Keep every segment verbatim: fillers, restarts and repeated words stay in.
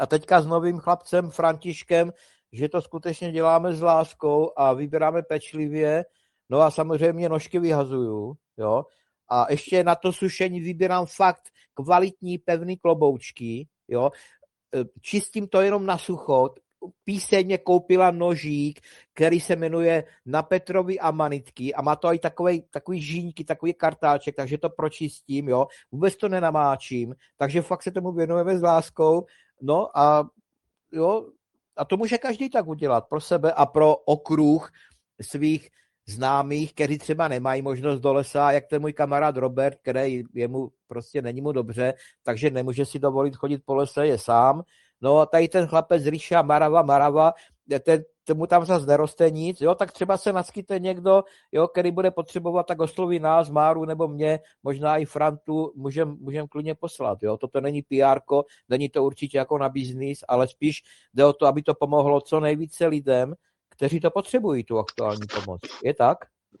a teďka s novým chlapcem Františkem, že to skutečně děláme s láskou a vybíráme pečlivě, no a samozřejmě nožky vyhazuju, jo, a ještě na to sušení vybírám fakt kvalitní pevný kloboučky, jo, čistím to jenom na sucho, píseň koupila nožík, který se jmenuje Na Petrovi a manitky a má to i takový, takový žíňky, takový kartáček, takže to pročistím, jo, vůbec to nenamáčím, takže fakt se tomu věnujeme s láskou, no a jo, a to může každý tak udělat pro sebe a pro okruh svých známých, kteří třeba nemají možnost do lesa, jak ten můj kamarád Robert, který jemu prostě není mu dobře, takže nemůže si dovolit chodit po lese, je sám. No a tady ten chlapec Ríša Marava, Marava, ten, tomu tam zase neroste nic, jo, tak třeba se naskytne někdo, jo, který bude potřebovat, tak osloví nás, Máru nebo mě, možná i Frantu, můžem, můžem klidně poslat, jo, toto není pé érko, není to určitě jako na biznis, ale spíš jde o to, aby to pomohlo co nejvíce lidem, kteří to potřebují, tu aktuální pomoc. Je tak?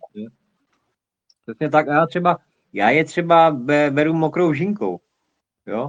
Přesně tak. A já třeba, já je třeba beru mokrou žínkou, jo?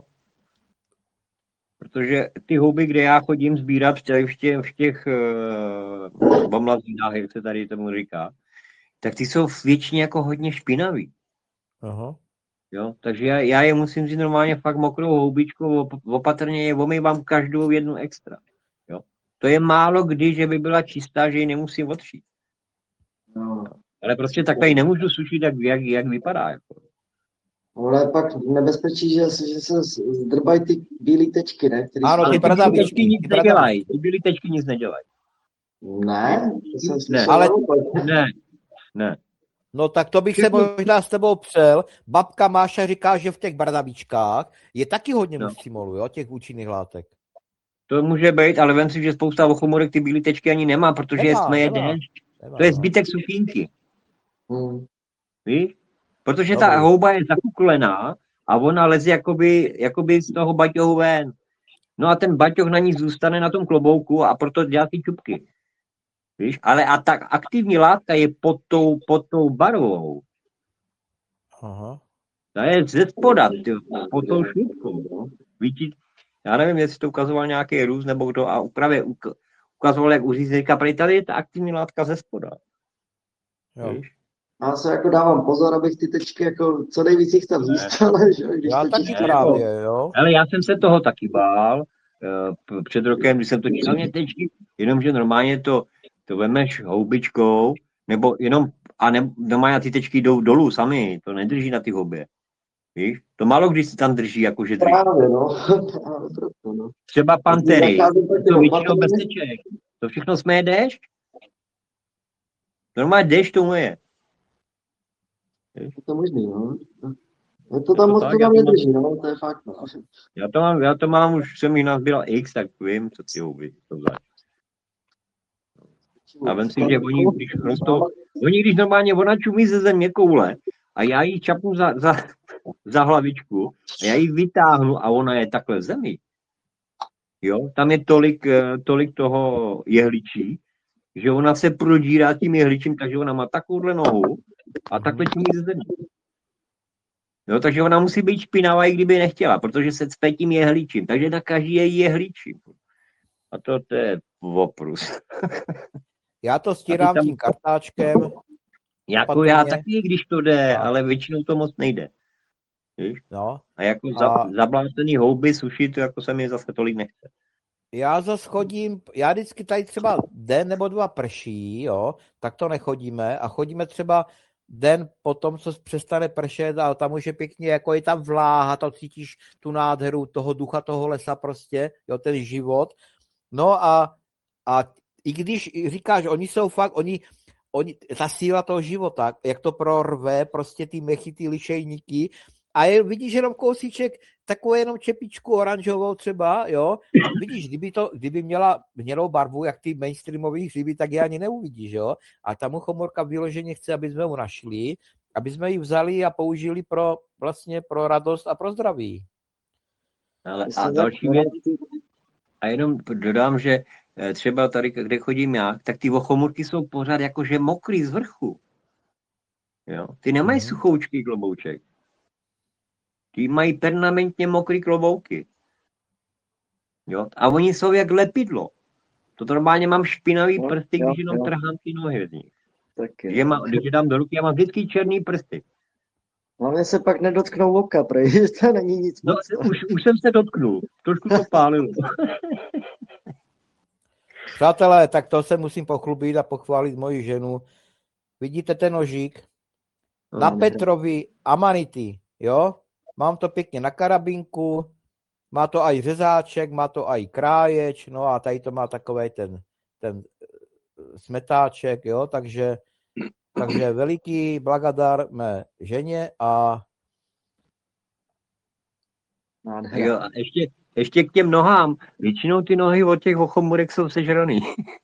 Protože ty houby, kde já chodím sbírat v těch, v těch, v těch uh, bomlazinách, jak se tady tomu říká, tak ty jsou většině jako hodně špinavý. Aha. Jo? Takže já, já je musím říct normálně fakt mokrou houbičkou, opatrně je omývám každou jednu extra. Jo? To je málo kdy, že by byla čistá, že ji nemusím odšít. No. Ale prostě tak tady nemůžu sušit, jak, jak, jak vypadá. Jako. Ale pak nebezpečí, že, že se zdrbají ty bílé tečky, ne? Který ano, ty bradavičky nic nedělají. Ty bílé tečky nic nedělají. Ne? To jsem ne. Ale... ne, ne. No tak to bych se možná s tebou přel. Babka Máša říká, že v těch bradavičkách je taky hodně no. mustimolu, jo, těch účinných látek. To může být, ale vem si, že spousta ochomorek ty bílé tečky ani nemá, protože nemá, je smeje déšť. To je zbytek sušínky. Hmm. Víš? Protože Dobře. Ta houba je zakuklená a ona leze jakoby, jakoby z toho baťohu ven. No a ten baťoh na ní zůstane na tom klobouku a proto dělá ty čupky. Víš? Ale a ta aktivní látka je pod tou, pod tou barvou. Aha. Ta je ze spoda, pod tou šňupkou. No. Víš, já nevím, jestli to ukazoval nějaký růz nebo kdo a právě ukazoval, jak uřízl, říká, prej tady je ta aktivní látka ze spoda. Jo. Víš? Já se jako dávám pozor, abych ty tečky jako co nejvíc jich tam získal. Já taky právě, jo. Ale já jsem se toho taky bál uh, před rokem, když jsem to čítal mě tečky, jenomže normálně to, to vemeš houbičkou, nebo jenom, a ne, normálně ty tečky jdou dolů sami, to nedrží na ty houbě. Víš? To málo když si tam drží, jakože drží. Právě, no. Právě proto, no. Třeba pantery, to většinou bez teček. To všechno smeje déšť. Normálně déšť to je. Je to možný, no. Je to tam moc to tam nedrží, no, to je fakt, no. Já to mám, já to mám, už jsem jich nazbíral x, tak vím, co ty houby to zač. A vem si, že oni, když rostou, oni, když normálně ona čumí ze země koule a já ji čapnu za, za, za hlavičku a já ji vytáhnu a ona je takhle v zemi. Jo, tam je tolik, tolik toho jehličí, že ona se prodírá tím jehličím, takže ona má takovouhle nohu a takhle čumí ze země. Jo, takže ona musí být špinavá, i kdyby nechtěla, protože se cpe tím jehličím, takže na každý je jehličím. A to, to je oprus. Já to stírám tam tím kartáčkem. Jako opatrně. Já taky, když to jde, a... ale většinou to moc nejde. Víš? No. A jako a... zablácený houby sušit, to jako se mi zase tolik nechce. Já zase chodím, já vždycky tady třeba den nebo dva prší, jo, tak to nechodíme a chodíme třeba den po tom, co přestane pršet, ale tam už je pěkně, jako je tam vláha, to cítíš tu nádheru toho ducha, toho lesa prostě, jo, ten život. No a, a i když říkáš, oni jsou fakt, oni, oni, ta síla toho života, jak to prorve, prostě ty mechy, ty lišejníky, a je, vidíš jenom kousíček, takovou jenom čepičku oranžovou třeba, jo, vidíš, kdyby to, kdyby měla mělou barvu, jak ty mainstreamových hřiby, tak je ani neuvidíš, jo, a ta muchomorka vyloženě chce, aby jsme ji našli, aby jsme ji vzali a použili pro, vlastně pro radost a pro zdraví. Ale a další věc, a jenom dodám, že třeba tady, kde chodím já, tak ty ochomurky jsou pořád jakože mokrý z vrchu, jo, ty nemají hmm. suchoučký klobouček. Ty mají permanentně mokrý klobouky. Jo? A oni jsou jak lepidlo. To normálně mám špinavý Jo, prsty, jo, když jenom jo. trhám ty nohy z nich. Taky. Když je, má, když je dám do ruky, já mám vždycky černý prsty. Hlavně se pak nedotknou oka, protože to není nic No, moc. už, už jsem se dotknul. Trošku to pálilo. Přátelé, tak to se musím pochlubit a pochválit moji ženu. Vidíte ten nožík? Na No, Petrovi Amanity, jo? Mám to pěkně na karabinku, má to aj řezáček, má to aj kráječ, no a tady to má takovej ten, ten smetáček, jo? Takže, takže veliký blagadar mé ženě a nádhera. Jo, a ještě, ještě k těm nohám. Většinou ty nohy od těch ochomurek jsou sežraný.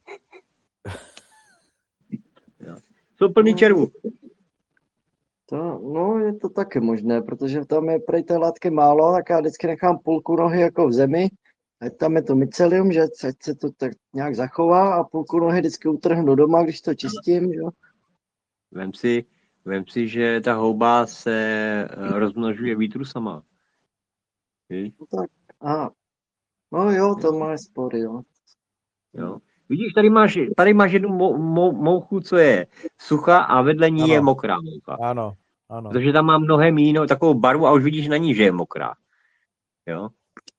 Jo. Jsou plný červu. To, no, je to taky možné, protože tam je prej té látky málo, tak já vždycky nechám půlku nohy jako v zemi, ať tam je to mycelium, že ať se to tak nějak zachová a půlku nohy vždycky utrhnu doma, když to čistím, jo. Vem si, vem si, že ta houba se eh, rozmnožuje výtrusama. Víš? No tak, aha. No jo, to má spory, jo. Jo. Vidíš, tady máš, tady máš jednu mou, mou, mouchu, co je suchá a vedle ní Ano. je mokrá moucha. ano, ano. Protože tam má mnohem jinou takovou barvu a už vidíš na ní, že je mokrá. Jo?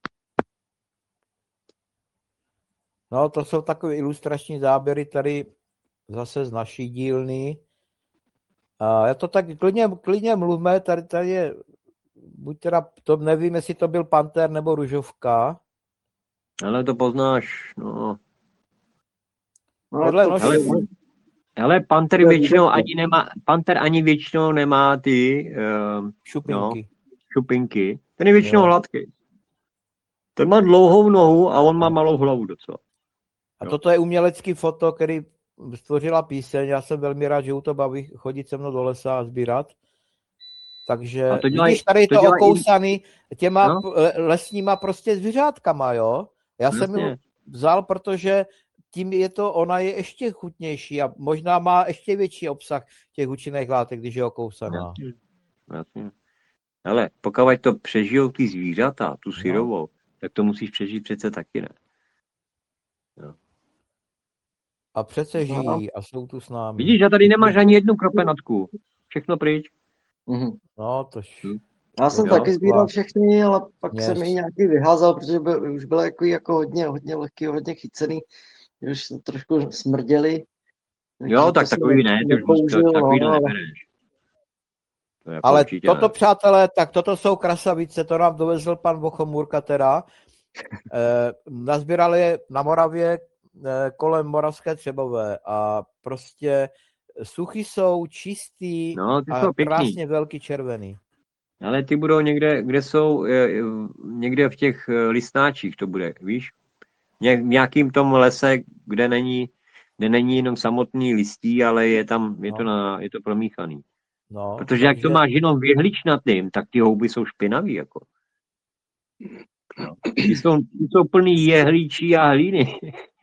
No, to jsou takové ilustrační záběry tady zase z naší dílny. A já to tak klidně, klidně mluvme, tady, tady je, buď teda, to nevím, jestli to byl panter nebo ružovka. Ale to poznáš, no. No, Podle to, nož- Hele, hele, hele, panter To je většinou výborné. ani nemá, panter ani většinou nemá ty uh, Šupinky. šupinky. Ten je většinou Jo. hladký. Ten má dlouhou nohu a on má malou hlavu docela. A Jo. toto je umělecký foto, který stvořila píseň. Já jsem velmi rád, že u to baví chodit se mnou do lesa a sbírat. Takže A to dělají- vidíš, tady je to to dělají- okousaný těma No. p- lesníma prostě zvířátkama, jo. Já jsem Jasně. ji vzal, protože tím je to, ona je ještě chutnější a možná má ještě větší obsah těch účinných látek, když je okousaná. Jasně. Jasně. Hele, pokud to přežijou ty zvířata, tu syrovou, tak to musíš přežít přece taky, ne? A přece No. žijí a jsou tu s námi. Vidíš, že tady nemáš ani jednu kropenatku. Všechno pryč. mhm. No, tož. Hm. Já jsem Jo. taky sbíral všechny, ale pak Yes. jsem ji nějaký vyházal, protože byl, už byl jako, jako hodně, hodně lehký, hodně chycený, už to trošku smrděli. Jo, takže tak to jsem takový ne, ty už nepoužil, to, takový no, nebereš. To jako Ale určitě toto, ne. přátelé, tak toto jsou krasavice, to nám dovezl pan Vochomůrka teda. E, nazbírali je na Moravě e, kolem Moravské Třebové a prostě suchy jsou, čistý No, ty a jsou pěkný. krásně velký červený. Ale ty budou někde, kde jsou, eh, někde v těch eh, listnáčích to bude, víš? Ně, v nějakým tom lese, kde není, kde není jenom samotný listí, ale je tam, je to, na, je to promíchaný. No, Protože jak to takže- máš jenom věhličnatým, tak ty houby jsou špinavý, jako. No. Ty jsou, ty jsou plný jehlíčí a hlíny.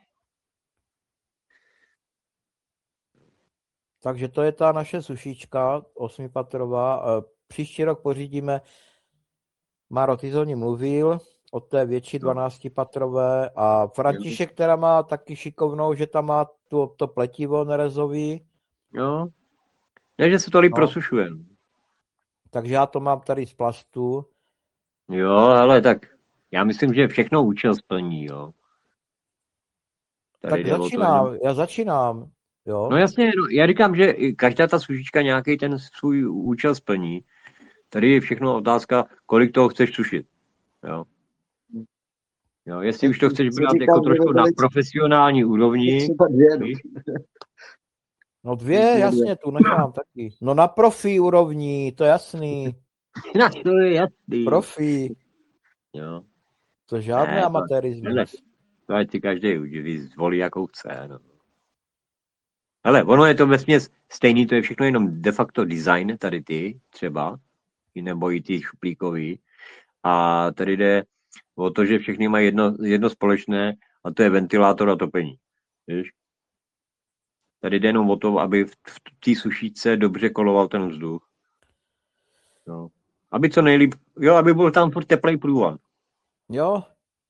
Takže to je ta naše sušička osmipatrová. E, Příští rok pořídíme, Maro, ty jsi o ní mluvil, o té větší dvanáctipatrové a František, která má taky šikovnou, že tam má to, to pletivo nerezový, Jo. Ne, že se to líp No. prosušuje. takže já to mám tady z plastu. Jo, ale tak já myslím, že všechno účel splní, jo. Tady Tak jde o to začínám, jenom- já začínám, jo. No jasně, no, já říkám, že i každá ta sušička nějaký ten svůj účel splní. Tady je všechno otázka, kolik toho chceš sušit. Jo. Jo, jestli už to chceš Co brát říkám, jako že trošku na velice- profesionální úrovni, Třeba dvě, no. víš? No dvě, jasně, tu nechám taky. No na profi úrovni, to je jasný. Na to je jasný. Profi, Jo. to žádný Ne, to- amatérismus. hele. To ať si každý zvolí, jakou chce. No. Hele, ono je to vesměs stejný, to je všechno jenom de facto design, tady ty třeba, i nebo i ty šuplíkový. A tady jde o to, že všechny mají jedno, jedno společné a to je ventilátor a topení. Víš? Tady jde jenom o to, aby v v té sušíce dobře koloval ten vzduch. Jo. Aby co nejlíp, jo, aby byl tam furt teplej průvan. Jo,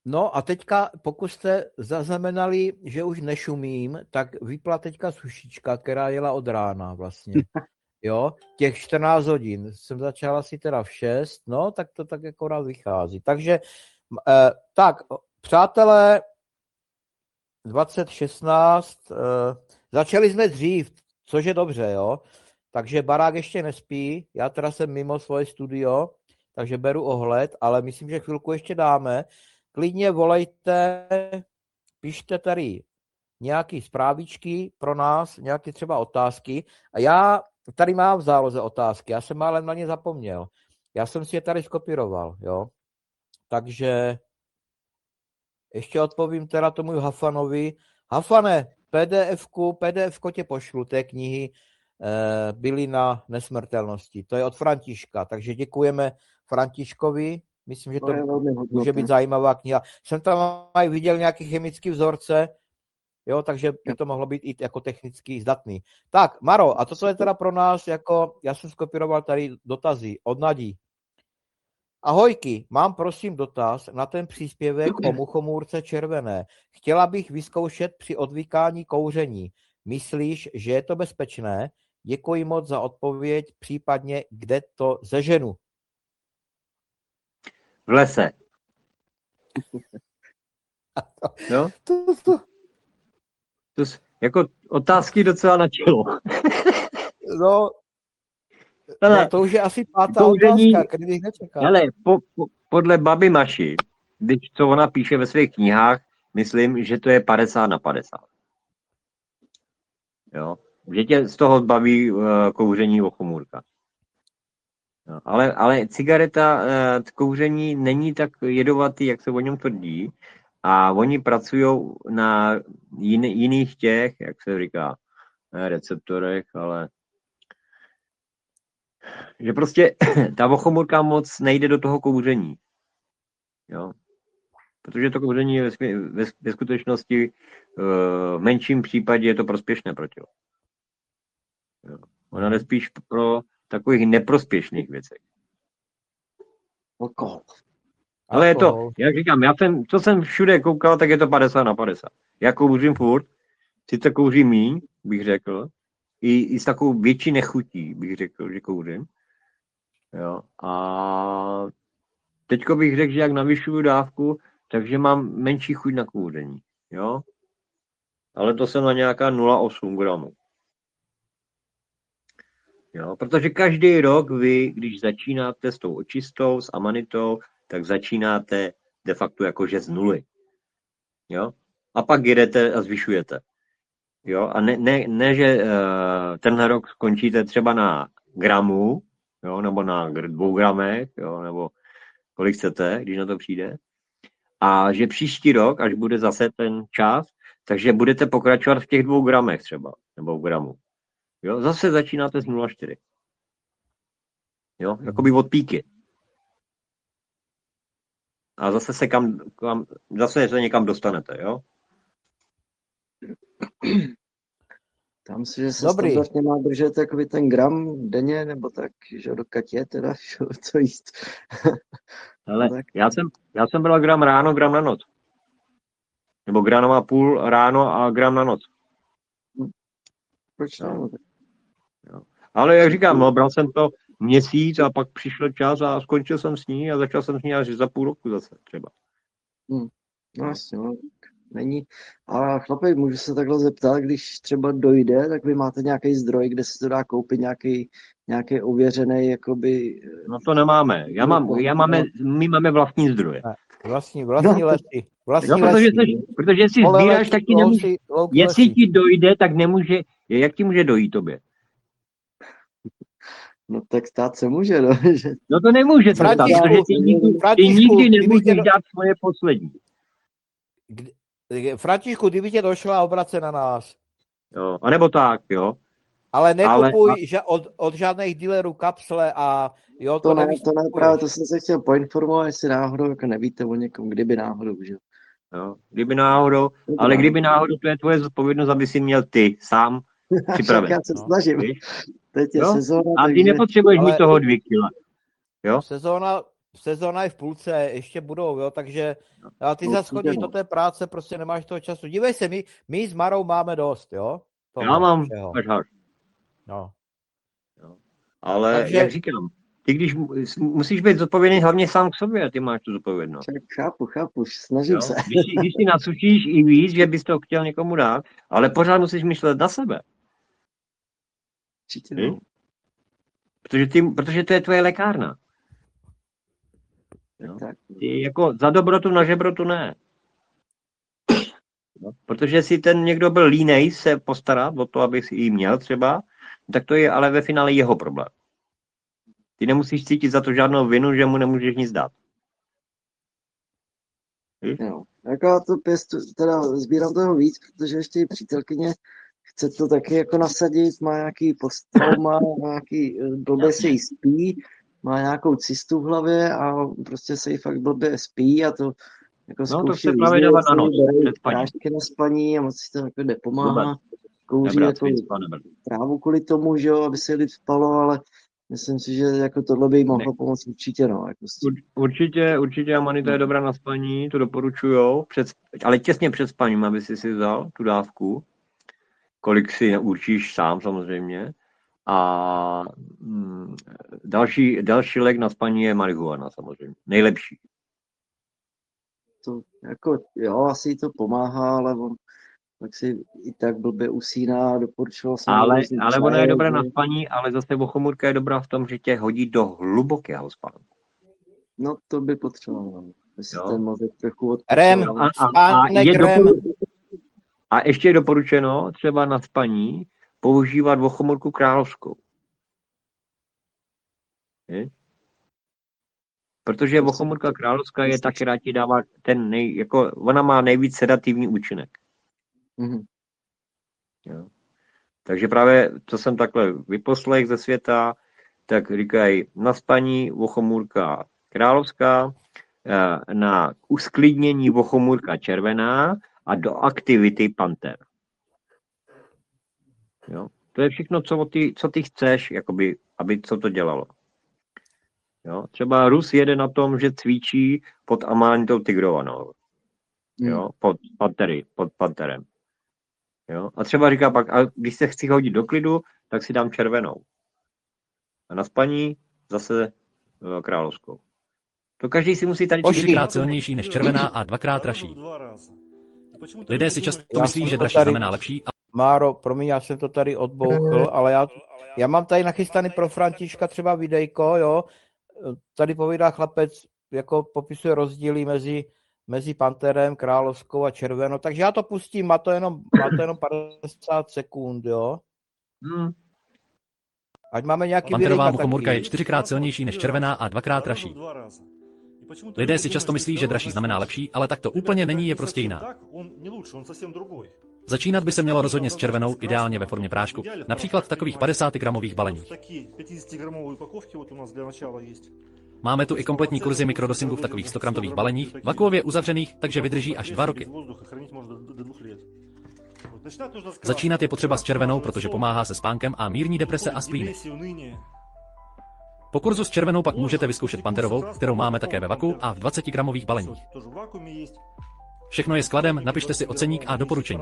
No a teďka, pokud jste zaznamenali, že už nešumím, tak vypla teďka sušička, která jela od rána vlastně. Jo, těch čtrnáct hodin. Jsem začal asi teda v šest, no, tak to tak akorát vychází. Takže, eh, tak, přátelé, dvacet šestnáct, eh, začali jsme dřív, což je dobře, jo. Takže barák ještě nespí, já teda jsem mimo svoje studio, takže beru ohled, ale myslím, že chvilku ještě dáme. Klidně volejte, pište tady nějaké zprávičky pro nás, nějaké třeba otázky. A já tady mám v záloze otázky, já jsem ale na ně zapomněl. Já jsem si je tady skopíroval, jo. Takže ještě odpovím teda tomu Hafanovi. Hafane, PDFku, PDFko tě pošlu té knihy eh, byly na nesmrtelnosti. To je od Františka, takže děkujeme Františkovi. Myslím, že to, To je velmi může hodnotné. být zajímavá kniha. Jsem tam aj viděl nějaké chemické vzorce, jo, takže by to mohlo být i jako technicky zdatný. Tak, Maro, a toto je teda pro nás jako, já jsem skopíroval tady dotazy od Nadí. Ahojky, mám prosím dotaz na ten příspěvek o muchomůrce červené. Chtěla bych vyzkoušet při odvykání kouření. Myslíš, že je to bezpečné? Děkuji moc za odpověď, případně kde to zeženu. V lese. Jo? To, to, To jsou jako otázky docela na čelo. no, Ale no, to už je asi pátá kouření- otázka, kdybych nečekal. Ale po, po, podle baby Maši, když co ona píše ve svých knihách, myslím, že to je padesát na padesát. Jo? Že tě z toho baví uh, kouření ochomůrka. No, ale, ale cigareta, uh, kouření není tak jedovatý, jak se o něm tvrdí. A oni pracují na jin, jiných těch, jak se říká, ne receptorech, ale že prostě ta ochomůrka moc nejde do toho kouření. Jo? Protože to kouření je ve, ve, ve skutečnosti uh, v menším případě je to prospěšné pro tělo. Jo? Ona jde spíš pro takových neprospěšných věcech. Alkohol. Ale je to, Alkohol. jak říkám, já jsem, co jsem všude koukal, tak je to padesát na padesát. Já kouřím furt, sice kouřím míň, bych řekl, i, i s takovou větší nechutí, bych řekl, že kouřím. Jo. A teďko bych řekl, že jak navyšuju dávku, takže mám menší chuť na kouření. Jo. Ale to jsem na nějaká nula celá osm gramů. Jo, protože každý rok vy, když začínáte s tou očistou, s amanitou, tak začínáte de facto jakože z nuly. Jo? A pak jedete a zvyšujete. Jo? A ne, ne, ne že uh, tenhle rok skončíte třeba na gramu, jo? Nebo na dvou gramech, jo? Nebo kolik chcete, když na to přijde. A že příští rok, až bude zase ten čas, takže budete pokračovat v těch dvou gramech třeba, nebo v gramu. Jo? Zase začínáte z nula celá čtyři. Jo? Jakoby od píky. A zase se kam, kam zase se někam dostanete, jo? Tam si, že se Dobrý. standardně má držet takový ten gram denně, nebo tak, že dokud je teda, co jíst. Ale Tak. já jsem, já jsem byl gram ráno, gram na noc. Nebo gram a půl ráno a gram na noc. Proč ne? Ale jak říkám, no, bral jsem to měsíc a pak přišel čas a skončil jsem s ní a začal jsem s ní až za půl roku zase třeba. No jasně, no. Není. A chlapi, můžu se takhle zeptat, když třeba dojde, tak vy máte nějaký zdroj, kde se to dá koupit, nějaký, nějaký ověřený, jakoby... No to nemáme. Já mám, já máme, my máme vlastní zdroje. Vlastní, vlastní No, lesy. Vlastní No, protože, lesy. jsi, protože jestli Pole sbíráš, lesy, tak ti nemůže, lousy, louky jestli lesy. ti dojde, tak nemůže, jak ti může dojít tobě? No tak stát se může, no. Že... No to nemůže se stát, Františku, protože ty nikdy, ty Františku, nikdy kdyby nemůžeš tě do- dát svoje poslední. Kdy- Františku, kdyby tě došla, obrať se na nás. Jo, a nebo tak, jo. Ale nekupuj Ale- ža- od, od žádných dealerů kapsle a jo, to, To ne, nevíš, to ne, co právě to kupuješ. jsem se chtěl poinformovat, jestli náhodou jako nevíte o někom, kdyby náhodou, že jo. jo. Kdyby náhodou, ale kdyby náhodou, to je tvoje zodpovědnost, aby si měl ty sám připraven. Já se No. snažím. Víš? Teď je Jo? sezóna, A ty takže... nepotřebuješ Ale- mít toho dvě kila. Jo? Sezóna, sezóna je v půlce, ještě budou, jo, takže a ty zase Určitě chodíš no. do té práce, prostě nemáš toho času. Dívej se, my, my s Marou máme dost, jo. Toho Já mám všeho. až až. No. Ale Takže- jak říkám, ty když mu- musíš být zodpovědný hlavně sám k sobě, ty máš tu zodpovědnost. Tak chápu, chápu, snažím Jo? se. Když, si- když si nasušíš i víc, že bys to chtěl někomu dát, ale pořád musíš myslet na sebe. Určitě Hm? no. Protože, ty, protože to je tvoje lékárna. Jo? Tak, Ty jako za dobrotu na žebrotu ne. No, protože si ten někdo byl línej se postarat o to, aby si ji měl třeba, tak to je ale ve finále jeho problém. Ty nemusíš cítit za to žádnou vinu, že mu nemůžeš nic dát. jo. Jako já to pěstu, teda sbírám toho víc, protože ještě i přítelkyně chce to taky jako nasadit, má nějaký posttrauma, má nějaký eh, blbě se jí spí, má nějakou cystu v hlavě a prostě se jí fakt blbě spí a to jako No, to zkouší chce různé právě dávat věci, na noc, bere před spaním. prášky na spaní a moc si to jako nepomáhá. Kouří Nebrat jako víc, pane Brdo. trávu kvůli tomu, že jo, aby se jí líp spalo, ale myslím si, že jako tohle by jí mohlo pomoct určitě, no. Jako s tím. Ur- Určitě, určitě amanita je dobrá na spaní, to doporučujou, před, ale těsně před spaním, aby si si vzal tu dávku, kolik si určíš sám samozřejmě. A mm, další, další lék na spaní je marihuana samozřejmě, nejlepší. To, jako, jo, asi jí to pomáhá, ale on tak si i tak blbě usíná a doporučoval jsem Ale, různý ale ona je čaje, dobrá na že- spaní, ale zase vochomůrka je dobrá v tom, že tě hodí do hlubokého spánku. No to by potřeboval, jestli Jo. ten mozek trochu Rem. odpočil. A, a, a, Spánek, je rem. doporu... a ještě je doporučeno třeba na spaní používat vochomůrku královskou. Je? Protože vochomůrka královská je ta, která ti dává ten nej, jako, ona má nejvíc sedativní účinek. Mhm. Jo. Takže právě, co jsem takhle vyposlech ze světa, tak říkají na spaní vochomůrka královská, eh, na usklidnění vochomůrka červená a do aktivity panter. Jo. To je všechno, co ty, co ty chceš, jakoby, aby co to dělalo. Jo. Třeba Rus jede na tom, že cvičí pod amánitou tigrovanou. Jo, pod pantery, pod panterem. Jo? A třeba říká pak, a když se chci hodit do klidu, tak si dám červenou. A na spaní zase uh, královskou. To každý si musí tady Počkej. čtyřikrát silnější než červená a dvakrát dražší. Lidé si často Já myslí, jsem že to dražší tady- znamená lepší, a Máro, promiň, já jsem to tady odbouchl, ale já, já mám tady nachystaný pro Františka třeba videjko, jo. Tady povídá chlapec, jako popisuje rozdíly mezi, mezi panterem, královskou a červenou, takže já to pustím, má to jenom, má to jenom padesát sekund, jo. Hmm. Ať máme nějaký panterová videjka muchomůrka je taky. čtyřikrát silnější než červená a dvakrát dražší. Lidé si často myslí, že dražší znamená lepší, ale tak to úplně není, je prostě jiná. Začínat by se mělo rozhodně s červenou, ideálně ve formě prášku, například v takových padesátigramových baleních. Máme tu i kompletní kurzy mikrodosingu v takových stogramtových baleních, vakuově uzavřených, takže vydrží až dva roky. Začínat je potřeba s červenou, protože pomáhá se spánkem a mírní deprese a splíny. Po kurzu s červenou pak můžete vyzkoušet panterovou, kterou máme také ve vaku a v dvacetigramových baleních. Všechno je skladem, napište si oceník a doporučení.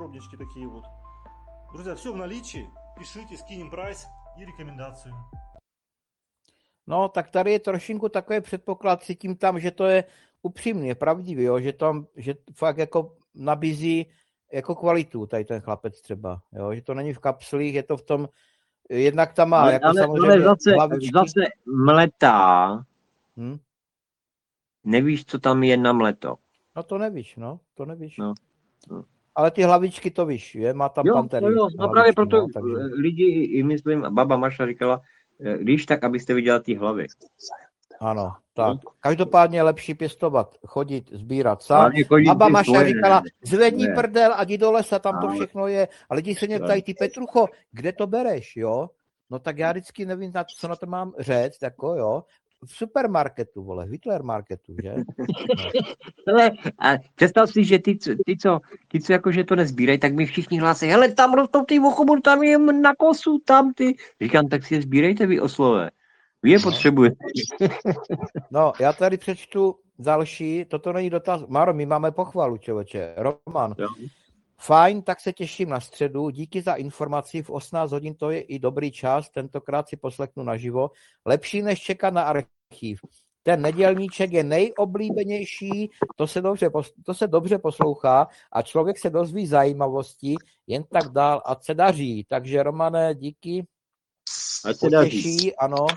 No, tak tady je trošinku takový předpoklad, cítím tam, že to je upřímně, pravdivý, jo, že tam, že fakt jako nabízí jako kvalitu tady ten chlapec třeba, jo, že to není v kapslích, je to v tom, jednak tam má, Ale, jako ale, samozřejmě ale zase, hlavičky. zase mletá, Hm? nevíš, co tam je na mleto. No to nevíš, no, to nevíš. No, no. Ale ty hlavičky to víš, je, má tam Jo, pantery. no, jo, no hlavičky, právě proto no, takže. lidi, i myslím, baba Maša říkala, eh, když tak, abyste viděla ty hlavy. Ano, tak. Každopádně je lepší pěstovat, chodit, sbírat sám. Ale chodit Baba ty Maša svoje, říkala, ne, zvedni svoje. prdel a jdi do lesa, tam to Ale- všechno je. A lidi se mě ptají, ty Petrucho, kde to bereš, jo? No tak já vždycky nevím, na co na to mám říct, jako jo. V supermarketu, vole, v Hitler marketu, že? Hele, a představ si, že ty, co- ty, co, ty, co jakože to nezbírají, tak mi všichni hlásí, hele, tam rostou ty vochomur, tam je na kosu, tam ty. Říkám, tak si je sbírejte vy oslové. Vy je potřebujete. No, já tady přečtu další, toto není dotaz. Maro, my máme pochvalu, člověče. Roman. Jo. Fajn, tak se těším na středu. Díky za informaci. V osmnáct hodin to je i dobrý čas. Tentokrát si poslechnu naživo. Lepší než čekat na archiv. Ten nedělníček je nejoblíbenější, to se dobře, to se dobře poslouchá a člověk se dozví zajímavosti, jen tak dál, ať se daří. Takže Romane, díky. Ať se daří. Potěší, ano.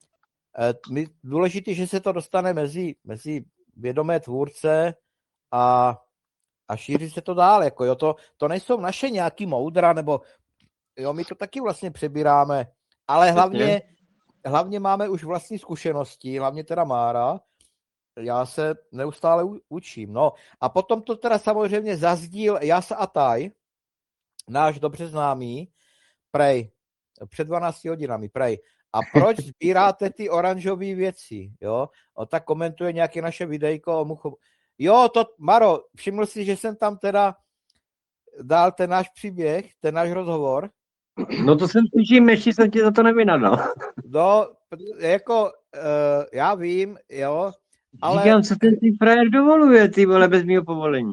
Důležité, že se to dostane mezi, mezi vědomé tvůrce a, a šíří se to dál. Jako jo, to, to nejsou naše nějaký moudra, nebo jo, my to taky vlastně přebíráme, ale hlavně, hlavně máme už vlastní zkušenosti, hlavně teda Mára, já se neustále učím. No a potom to teda samozřejmě zazdíl Jas Ataj, náš dobře známý, prej, před dvanácti hodinami, prej. A proč sbíráte ty oranžové věci, jo? On tak komentuje nějaké naše videjko o muchu. Jo, to, Maro, všiml si, že jsem tam teda dal ten náš příběh, ten náš rozhovor? No to jsem slyším, ještě jsem ti za to nevynadal. No, jako, uh, já vím, jo, ale... Říkám, co ten ty frajer dovoluje, ty vole, bez mýho povolení.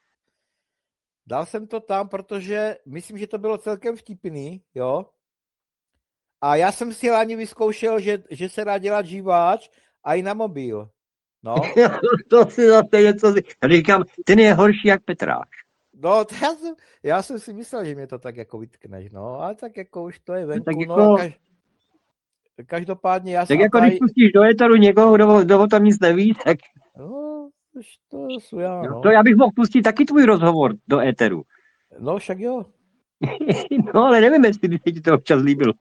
Dal jsem to tam, protože myslím, že to bylo celkem vtipný, jo. A já jsem si ani vyzkoušel, že, že se dá dělat živáč a i na mobil. No. To si zase něco... Říkám, ten je horší jak Petráš. No, to já, jsem, já jsem si myslel, že mě to tak jako vytkneš, no, ale tak jako už to je venku, tak no, jako, kaž, každopádně já tak jsem jako tady... když pustíš do éteru někoho, kdo, kdo o tom nic neví, tak... No, to jsou já, no. To já bych mohl pustit taky tvůj rozhovor do éteru. No, však jo. No, ale nevím, jestli by ti to občas líbilo.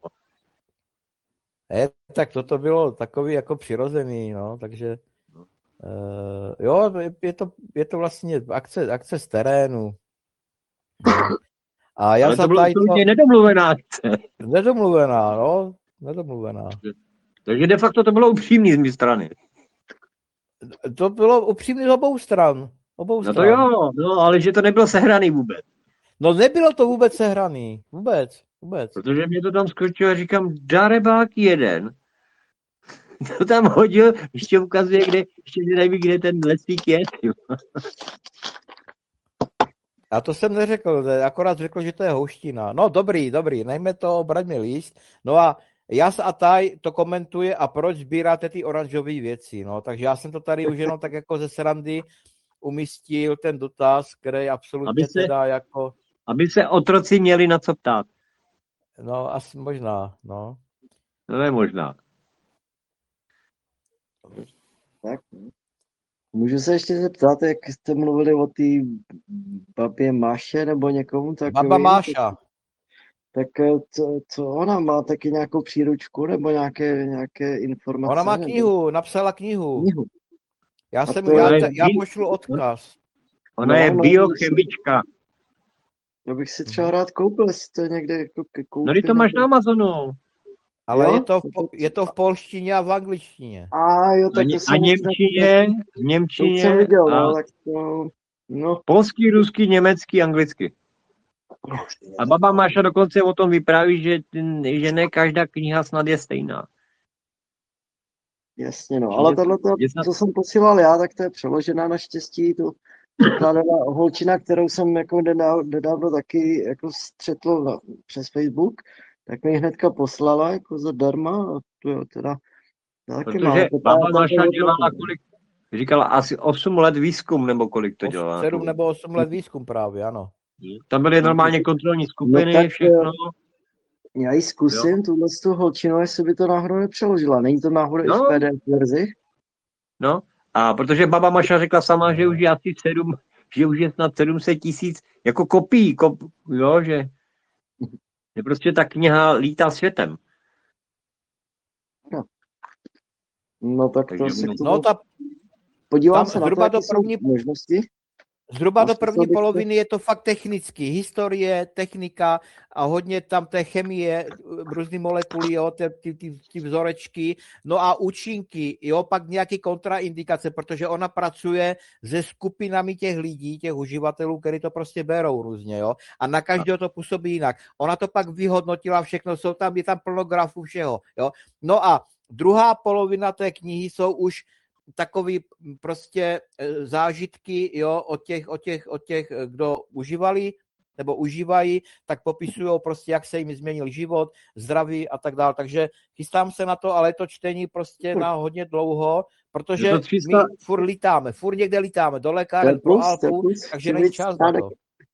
Ne, tak toto bylo takový jako přirozený, no, takže... Uh, jo, je to, je to vlastně akce, akce z terénu. No. A já ale to bylo absolutně to... nedomluvená akce. Nedomluvená, no, nedomluvená. Takže de facto to bylo upřímný z mé strany. To bylo upřímný z obou stran. Obou no stran. to jo, no, ale že to nebylo sehraný vůbec. No nebylo to vůbec sehraný, vůbec, vůbec. Protože mě to tam skočilo a říkám, darebák jeden. To tam hodil, ještě ukazuje, kde, ještě neví, kde ten lesík je. A to jsem neřekl, akorát řekl, že to je houština. No dobrý, dobrý, nechme to, braňme líst. No a Jas a Taj to komentuje a proč sbíráte ty oranžové věci. No, takže já jsem to tady už jenom tak jako ze srandy umístil ten dotaz, který absolutně aby se, teda jako... Aby se otroci měli na co ptát. No, asi možná, no. No je možná. Tak. Můžu se ještě zeptat, jak jste mluvili o té babě Máše nebo někomu takovým? Baba Máša. Tak co, co ona má, taky nějakou příručku nebo nějaké, nějaké informace? Ona má nebo... knihu, napsala knihu. knihu. Já, jsem, to já, je... já pošlu odkaz. Ona no, je no, biochemička. Já bych si třeba rád koupil, jestli to někde jako koupil. No, ty to máš na Amazonu. Ale jo? je, to v, je to v polštině a v angličtině. A jo, tak a, to a němčině, v němčině. To jsem viděl, a... no, tak to, no. Polský, ruský, německý, anglicky. A baba Máša dokonce o tom vypráví, že, že ne každá kniha snad je stejná. Jasně, no, ale tohle, co jsem posílal já, tak to je přeložená naštěstí, to překládala holčina, kterou jsem jako nedávno taky jako střetl na, přes Facebook, tak mi hnedka poslala jako zadarma a to jo, teda taky protože mám. baba Máša dělala kolik, říkala asi osm let výzkum, nebo kolik to dělala. sedm nebo osm let výzkum právě, ano. Tam byly normálně kontrolní skupiny, no tak, všechno. Já ji zkusím, jo. tuhle z toho holčinu, jestli by to náhodou nepřeložila. Není to náhodou no. i v P D F verzi? No, a protože baba Maša řekla sama, že už je asi sedm, že už je snad sedm set tisíc jako kopií, kop, jo, že je prostě ta kniha lítá světem. No, no tak takže to si no, ta, podívám se na to, do první možnosti. Zhruba do první poloviny je to fakt technicky. Historie, technika a hodně tam té chemie, různé molekuly, jo, ty, ty, ty vzorečky, no a účinky, jo, pak nějaký kontraindikace, protože ona pracuje se skupinami těch lidí, těch uživatelů, kteří to prostě berou různě, jo, a na každého to působí jinak. Ona to pak vyhodnotila všechno, jsou tam, je tam plno grafů všeho, jo. No a druhá polovina té knihy jsou už takový prostě zážitky, jo, od těch, od těch, od těch, kdo užívali nebo užívají, tak popisují prostě, jak se jim změnil život, zdraví a tak dále. Takže chystám se na to, ale je to čtení prostě na hodně dlouho, protože my furt lítáme, furt někde lítáme, do lékáren, pro Alpu, takže není čas na to.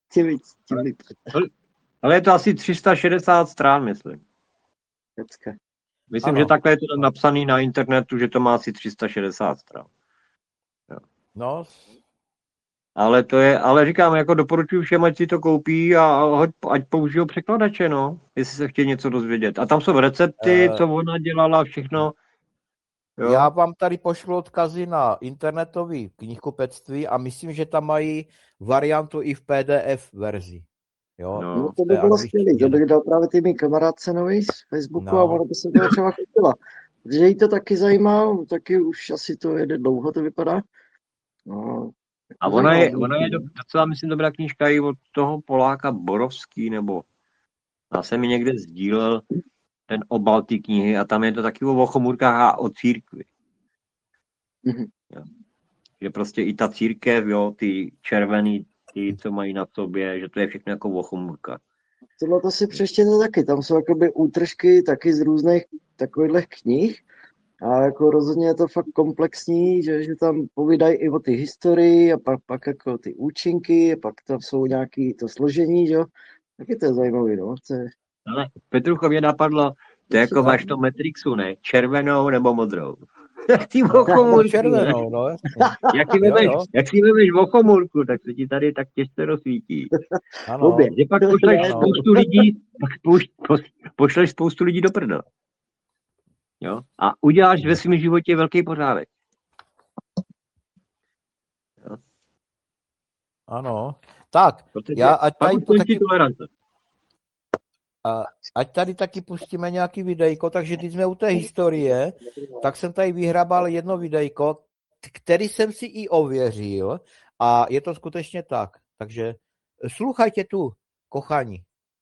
Ale je to asi tři sta šedesát strán, myslím. Myslím, ano. že takhle je to napsaný na internetu, že to má asi tři sta šedesát stran. Jo. No. Ale to je, ale říkám, jako doporučuji všem, ať si to koupí a ať použijou překladače, no, jestli se chtějí něco dozvědět. A tam jsou recepty, uh, co ona dělala, všechno. Jo. Já vám tady pošlu odkazy na internetový knihkupectví a myslím, že tam mají variantu i v P D F verzi. Jo, no, no to by bylo skvělé, to bych dal právě ty mý kamarádce nový z Facebooku no. A ono by se to třeba koupila. Protože jí to taky zajímá, taky už asi to jede dlouho, to vypadá. No, a ona je, ona je docela, myslím, dobrá knížka i od toho Poláka Borovský, nebo já jsem mi někde sdílel ten obal té knihy a tam je to taky o chomůrkách a o církvi. Mm-hmm. Jo. Že prostě i ta církev, jo, ty červený, ty, co mají na sobě, že to je všechno jako o chomůrkách. Tohle to si přečtěte taky, tam jsou jakoby útržky taky z různých takových knih. A jako rozhodně je to fakt komplexní, že, že tam povídají i o ty historii a pak, pak jako ty účinky, a pak tam jsou nějaké to složení, že jo. Taky to je zajímavé, no. To je... Ale Petrucho, mě napadlo, to je jako máš to Matrixu, ne? Červenou nebo modrou? Jak ty vochomůrku, červenou, no. Jak si vemeš, jak si vemeš vochomůrku, tak se ti tady tak těžce rozsvítí. Ano. Obě, že pak pošleš spoustu lidí, pak pošleš spoustu lidí do prdele. Jo? A uděláš ve svém životě velký pořádek. Jo? Ano. Tak, protože já ať tady, to taky, a, ať tady taky pustíme nějaký videjko, takže když jsme u té historie, tak jsem tady vyhrabal jedno videjko, který jsem si i ověřil a je to skutečně tak. Takže sluchajte tu, kochani.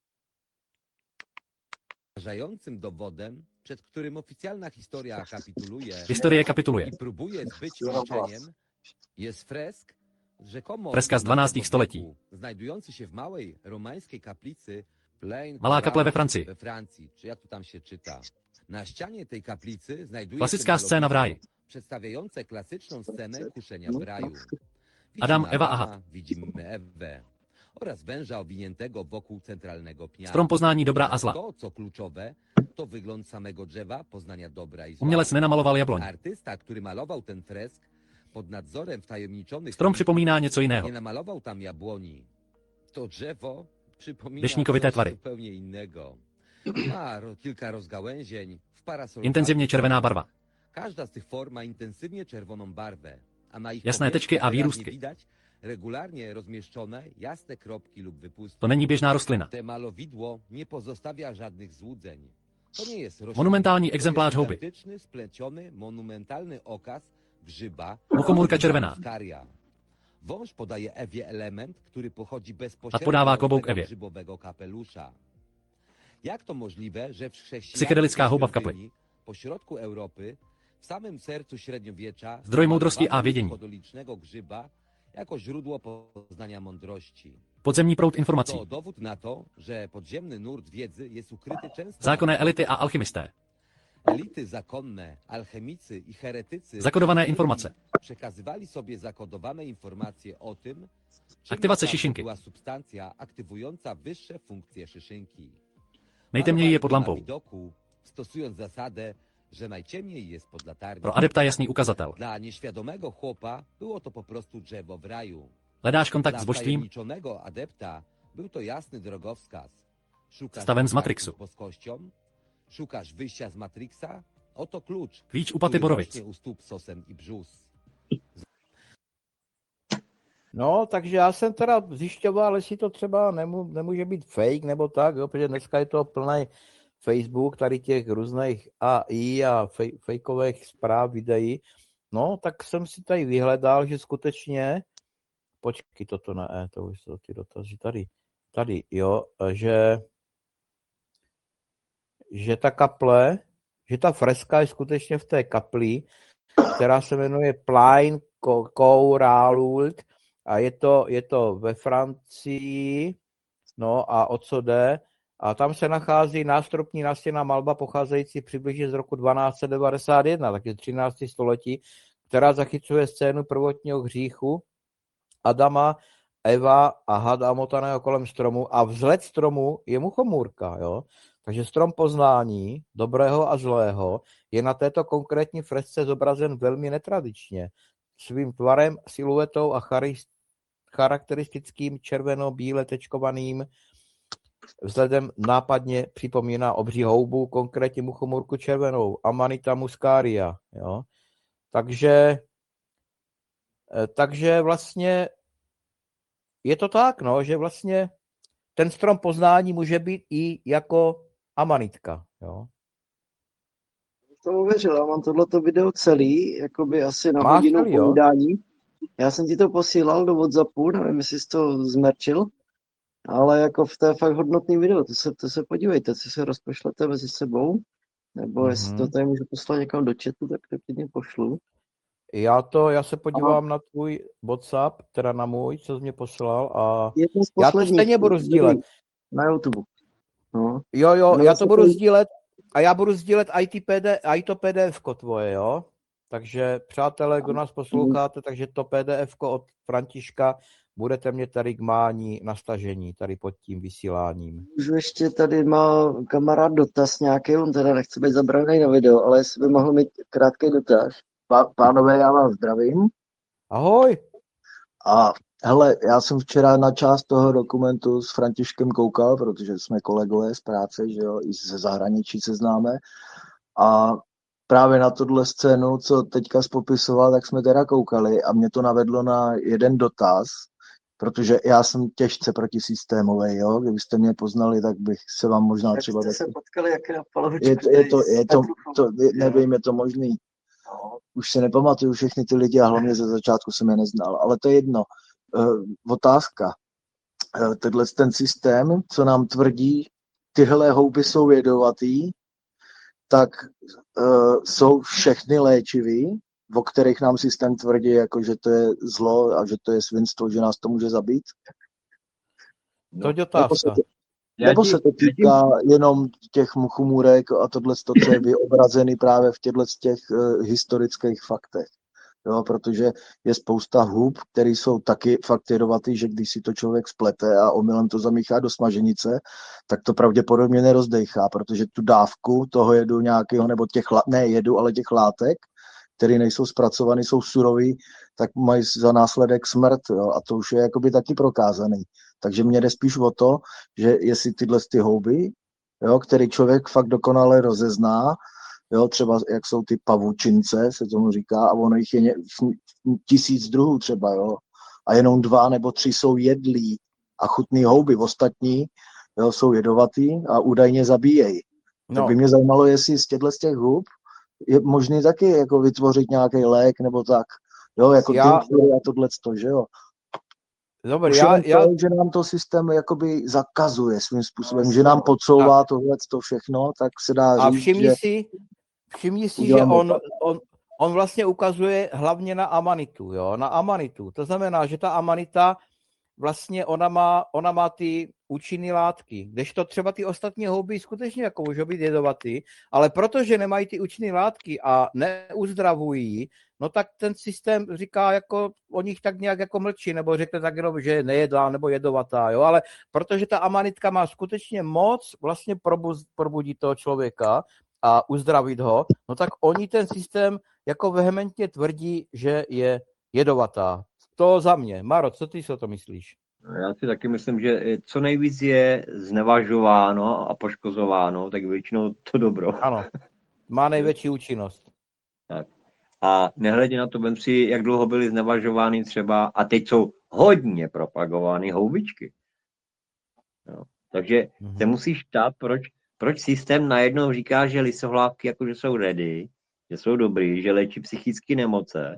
Zrażającym dowodem, przed którym oficjalna historia kapituluje, Historie kapituluje. i próbuje zbyć milczeniem, jest fresk, rzekomo Freska z dvanáctého století. znajdujący się w małej romańskiej kaplicy Plain Malá kaple ve Francii. we Francji, czy jak to tam się czyta. Na ścianie tej kaplicy znajduje Klasická się scéna v ráji. przedstawiające klasyczną scenę kuszenia w raju. Widzimy Adam, Ewa a Adama, widzimy Ewę oraz węża owiniętego wokół centralnego pnia. Strom poznání dobra a zla. To, co kluczowe, to wygląd samego drzewa poznania dobra i zła. Umělec nenamaloval jabloň. Artysta, który malował ten fresk pod nadzorem wtajemniczonych... Strom připomíná něco jiného. Nie namalował tam jabłoni. To drzewo przypomina Deštníkovité coś tvary. zupełnie innego. Ma ro, kilka rozgałęzień w parasolkach. Intenzivně červená barva. Każda z tych form ma intensywnie czerwoną barwę, a na ich Jasné tečky a powierzchni výrůstky. widać regularnie rozmieszczone jasne kropki lub wypustki. To není běžná rostlina. Te malowidło nie pozostawia żadnych złudzeń. To nie jest roślina. Monumentální To exemplář jest houby. gigantyczny, spleciony, monumentalny okaz grzyba. Muchomůrka červená. Karia. Wąż podaje Ewie element, który pochodzi A bezpośrednio podává z klobouk tego Evě. grzybowego kapelusza. Jak to możliwe, że w chrześcijaństwie Psychedelická houba v kapli. świątyni, pośrodku Europy, w samym sercu średniowiecza, Zdroj moudrosti a zbadowano vědění. podolicznego grzyba jako źródło poznania mądrości. Podzemní proud informací. To dowód na to, że podziemny nurt wiedzy jest ukryty często... Zákonné elity a alchymisté. Elity zakonne, alchemicy i heretycy... Zakodované informace. Przekazywali sobie zakodowane informacje o tym, czym Aktywace naprawdę šišinky. była substancja aktywująca wyższe funkcje szyszynki. Nejtemněji je pod Malowali to lampou. na widoku, stosując zasadę, że najciemniej jest pod latarnią. Pro adepta jasný ukazatel. Dla nieświadomego chłopa było to po prostu drzewo w raju. Hledáš kontakt Dla s božstvím? wtajemniczonego adepta był to jasny drogowskaz. Szukasz Stavem z kontaktu Matrixu. z boskością? Szukasz wyjścia z Matrixa? Oto klucz. Klíč u Paty który Borovic. rośnie u stóp sosem i břus. No, takže já jsem teda zjišťoval, jestli to třeba nemů, nemůže být fake nebo tak, jo, protože dneska je to plný Facebook, tady těch různých A I a fej, fejkových zpráv, videí. No, tak jsem si tady vyhledal, že skutečně, počkej, toto na E, to už jsou ty dotazy tady, tady, jo, že, že ta kaple že ta freska je skutečně v té kapli, která se jmenuje Plain Couralult a je to, je to ve Francii, no a o co jde? A tam se nachází nástropní nástěnná malba pocházející přibližně z roku dvanáct set devadesát jedna, takže třináctého století, která zachycuje scénu prvotního hříchu Adama, Eva a hada motaného kolem stromu a vzhled stromu je muchomůrka, jo? Takže strom poznání dobrého a zlého je na této konkrétní fresce zobrazen velmi netradičně. Svým tvarem, siluetou a charakteristickým červeno-bíle tečkovaným vzhledem nápadně připomíná obří houbu, konkrétně muchomůrku červenou, Amanita muscaria. Jo? Takže, takže vlastně je to tak, no, že vlastně ten strom poznání může být i jako amanitka. Jo? To uvěřil, já mám tohleto video celý, jakoby asi na Máš hodinu celý, jo? povídání. Já jsem ti to posílal do WhatsAppu, nevím, jestli jsi to zmerčil, ale jako v té fakt hodnotný video, to se, to se podívejte, co se rozpošlete mezi sebou, nebo mm-hmm. jestli to tady můžu poslat někam do chatu, tak to klidně pošlu. Já to, já se podívám Aha. na tvůj WhatsApp, teda na můj, co jsi mě poslal a já to stejně budu sdílet. Na YouTube. No. Jo, jo, no, já to budu sdílet a já budu sdílet i, P D, i to P D F ko tvoje, jo? Takže přátelé, kdo nás posloucháte, takže to P D F ko od Františka budete mě tady k mání na stažení, tady pod tím vysíláním. Můžu ještě, tady má kamarád dotaz nějaký, on teda nechce být zabraný na video, ale jestli by mohl mít krátký dotaz. Pá, pánové, já vás zdravím. Ahoj. A hele, já jsem včera na část toho dokumentu s Františkem koukal, protože jsme kolegové z práce, že jo, i ze zahraničí se známe. A právě na tuhle scénu, co teďka spopisoval, tak jsme teda koukali a mě to navedlo na jeden dotaz, protože já jsem těžce protisystémový, jo, kdybyste mě poznali, tak bych se vám možná jak třeba... Jak jste se potkali, jak napalo, je to, je to, je to, to, nevím, je to možný. No, už si nepamatuju všechny ty lidi a hlavně ze začátku jsem je neznal, ale to je jedno. Uh, otázka. Uh, tenhle ten systém, co nám tvrdí, tyhle houby jsou jedovatý, tak uh, jsou všechny léčivý, o kterých nám systém tvrdí, jako, že to je zlo a že to je svinstvo, že nás to může zabít? To je otázka. Nebo se to týká jenom těch muchomůrek a tohle, co je vyobrazený právě v těchto těch uh, historických faktech. Jo, protože je spousta hub, které jsou taky fakt jedovatý, že když si to člověk splete a omylem to zamíchá do smaženice, tak to pravděpodobně nerozdejchá, protože tu dávku toho jedu nějakého, nebo těch, ne jedu, ale těch látek, které nejsou zpracované, jsou surový, tak mají za následek smrt, jo, a to už je jakoby taky prokázaný. Takže mě jde spíš o to, že jestli tyhle ty houby, jo, který člověk fakt dokonale rozezná, jo, třeba jak jsou ty pavučince, se tomu říká, a ono jich je ně, tisíc druhů třeba, jo, a jenom dva nebo tři jsou jedlí a chutný houby, ostatní, jo, jsou jedovatý a údajně zabíjejí. No. Tak by mě zajímalo, jestli z těchto z těch hub je možné taky jako vytvořit nějaký lék nebo tak, jo, jako já... tinktury a tohleto, že jo. Dobrý, já, to, já... že nám to systém jakoby zakazuje svým způsobem, že nám podsouvá tohleto všechno, tak se dá a říct, všimni že... si, všimni si, že on, on, on vlastně ukazuje hlavně na amanitu, jo, na amanitu. To znamená, že ta amanita vlastně ona má, ona má ty účinné látky, kdežto třeba ty ostatní houby skutečně jako můžou být jedovatý, ale protože nemají ty účinné látky a neuzdravují, no tak ten systém říká jako o nich tak nějak jako mlčí, nebo řekne tak jenom, že je nejedlá nebo jedovatá, jo, ale protože ta amanitka má skutečně moc vlastně probuz, probudit toho člověka a uzdravit ho, no tak oni ten systém jako vehementně tvrdí, že je jedovatá. To za mě. Maro, co ty si o to myslíš? Já si taky myslím, že co nejvíc je znevažováno a poškozováno, tak většinou to dobro. Ano, má největší účinnost. Tak. A nehledě na to, vem si, jak dlouho byly znevažovány třeba, a teď jsou hodně propagovány houbičky. Jo. Takže mm-hmm. se musíš ptát, proč, proč systém najednou říká, že lisohlávky jakože jsou ready, že jsou dobrý, že léčí psychické nemoce,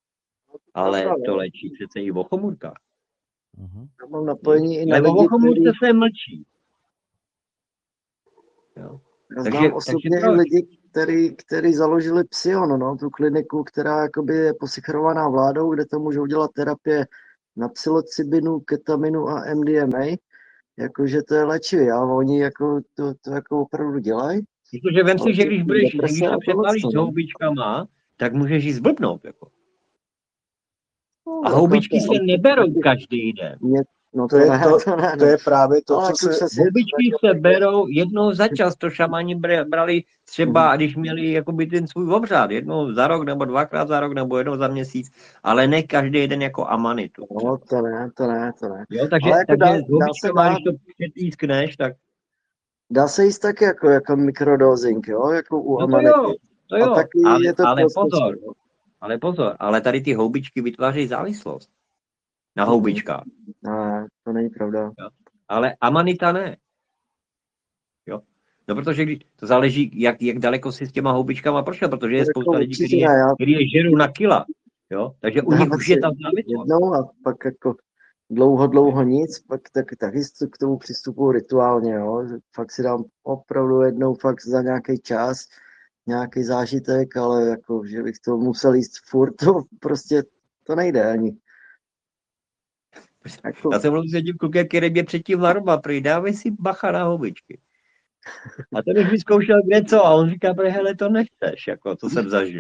ale to léčí přece i o chomůrkách. Uh-huh. Já mám napojení i na Nebo lidi, o chomůrce který... se mlčí. Jo. Já takže, znám osobně takže i lidi, který, který založili Psion, no, tu kliniku, která jakoby je posichrovaná vládou, kde to můžou dělat terapie na psilocybinu, ketaminu a M D M A, jakože to je léčivý, a oni jako to, to jako opravdu dělají. Protože vem si, že když, budeš, že Deprese když a to přepálíš tohle, s no. houbičkama, tak můžeš jí zblbnout. Jako. No, A jako houbičky to- se neberou každý den. Mě, no to, To je, ne, to, to ne, to no. je právě to, Ale co jako se... přesně, Houbičky se berou jednou za čas, to šamani br- brali třeba, když měli jakoby ten svůj obřád, jednou za rok, nebo dvakrát za rok, nebo jednou za měsíc, ale ne každý den jako amanitu. no, to ne, to ne, to ne. Jo, takže, Ale jako takže dá- s houbičkama, dá se když to přetískneš, tak Dá se jíst taky jako, jako mikrodosing, jo, jako u no to jo, amanity. to A jo, taky ale, je to ale prostě- pozor, ale pozor, ale tady ty houbičky vytvářejí závislost na Mhm. houbičkách, Ne, to není pravda. ale amanita ne. Jo. No protože když, to záleží, jak, jak daleko si s těma houbičkama prošel, protože je Jako spousta lidí, určitě kteří je, ne, já který je žerou na kila. Jo? Takže u Dáme nich už je si ta závislost. jednou a pak jako dlouho, dlouho nic, pak tak, taky k tomu přistupuji rituálně, jo. Že fakt si dám opravdu jednou fakt za nějaký čas, nějaký zážitek, ale jako, že bych to musel jíst furt, to prostě to nejde ani. Jako, Já jsem mluvil s jedním klukem, který mě předtím varoval, prý dávej si bacha na houbičky. A ten už vyzkoušel kde co a on říká, prý, hele, to nechceš, jako, co jsem zažil.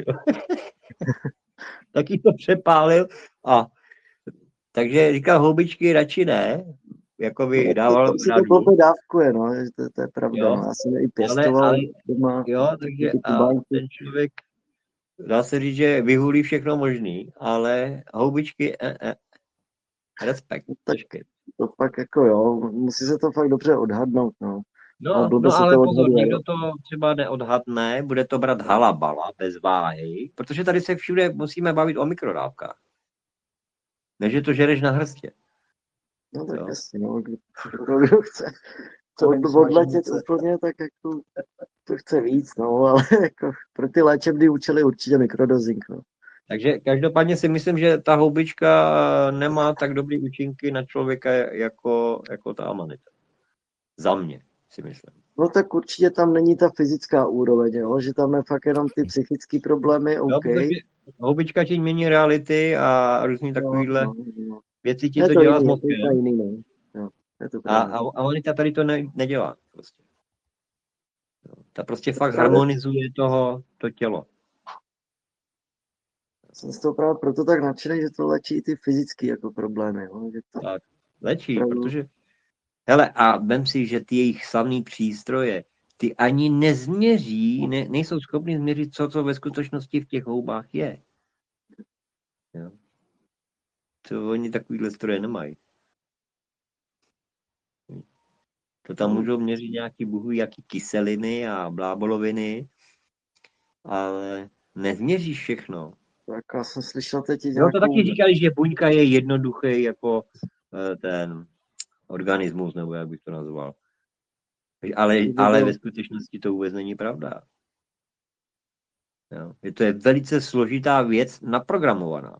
Taky to přepálil a takže říká, houbičky radši ne, jako by dával to, si to radu. blbě dávkuje, no, že to, to je pravda. Jo. No. Já jsem je i pěstoval ale- doma. Jo, takže ty a kubánky. ten člověk, dá se říct, že vyhulí všechno možný, ale houbičky, eh, eh. Respekt, Tak- těžký. To fakt jako jo, musí se to fakt dobře odhadnout, no. No, Ale blbě no se ale to pozor, odhaduje. někdo to třeba neodhadne, bude to brát halabala bez váhy, protože tady se všude musíme bavit o mikrodávkách. Než že to žereš na hrstě. No tak Jo. jasně, no, kdo, kdo, kdo chce To od, není odletět smaženice. úplně, tak jako to chce víc, no, ale jako pro ty léčebný účely určitě mikrodosing, no. Takže každopádně si myslím, že ta houbička nemá tak dobrý účinky na člověka jako, jako ta amanita. Za mě si myslím. No tak určitě tam není ta fyzická úroveň, jo, že tam je fakt jenom ty psychické problémy, Jo, OK. protože houbička ti mění reality a různý takovýhle no, no. věci ti Je to, to dělá s jiný, je to mozkem. úplně jiný, no. Jo, je to A, pravda. a, a Anita tady to ne, nedělá. Prostě. Jo, ta prostě fakt právě- harmonizuje toho, to tělo. Jsem z toho právě proto tak nadšený, že to léčí ty fyzické jako problémy, jo, že to, Léčí, Opravdu. protože... Hele, a vem si, že ty jejich slavný přístroje, ty ani nezměří, ne, nejsou schopni změřit, co, co ve skutečnosti v těch houbách je. Jo. To oni takovýhle stroje nemají. To tam Hmm. můžou měřit nějaký bohu, jaký kyseliny a bláboloviny, ale nezměříš všechno. tak já jsem slyšel teď i No nějakou... to taky říkali, že buňka je jednoduchý jako eh, ten organismus, nebo jak bych to nazval. Ale, ale ve skutečnosti to vůbec není pravda. Jo. Je to je velice složitá věc naprogramovaná.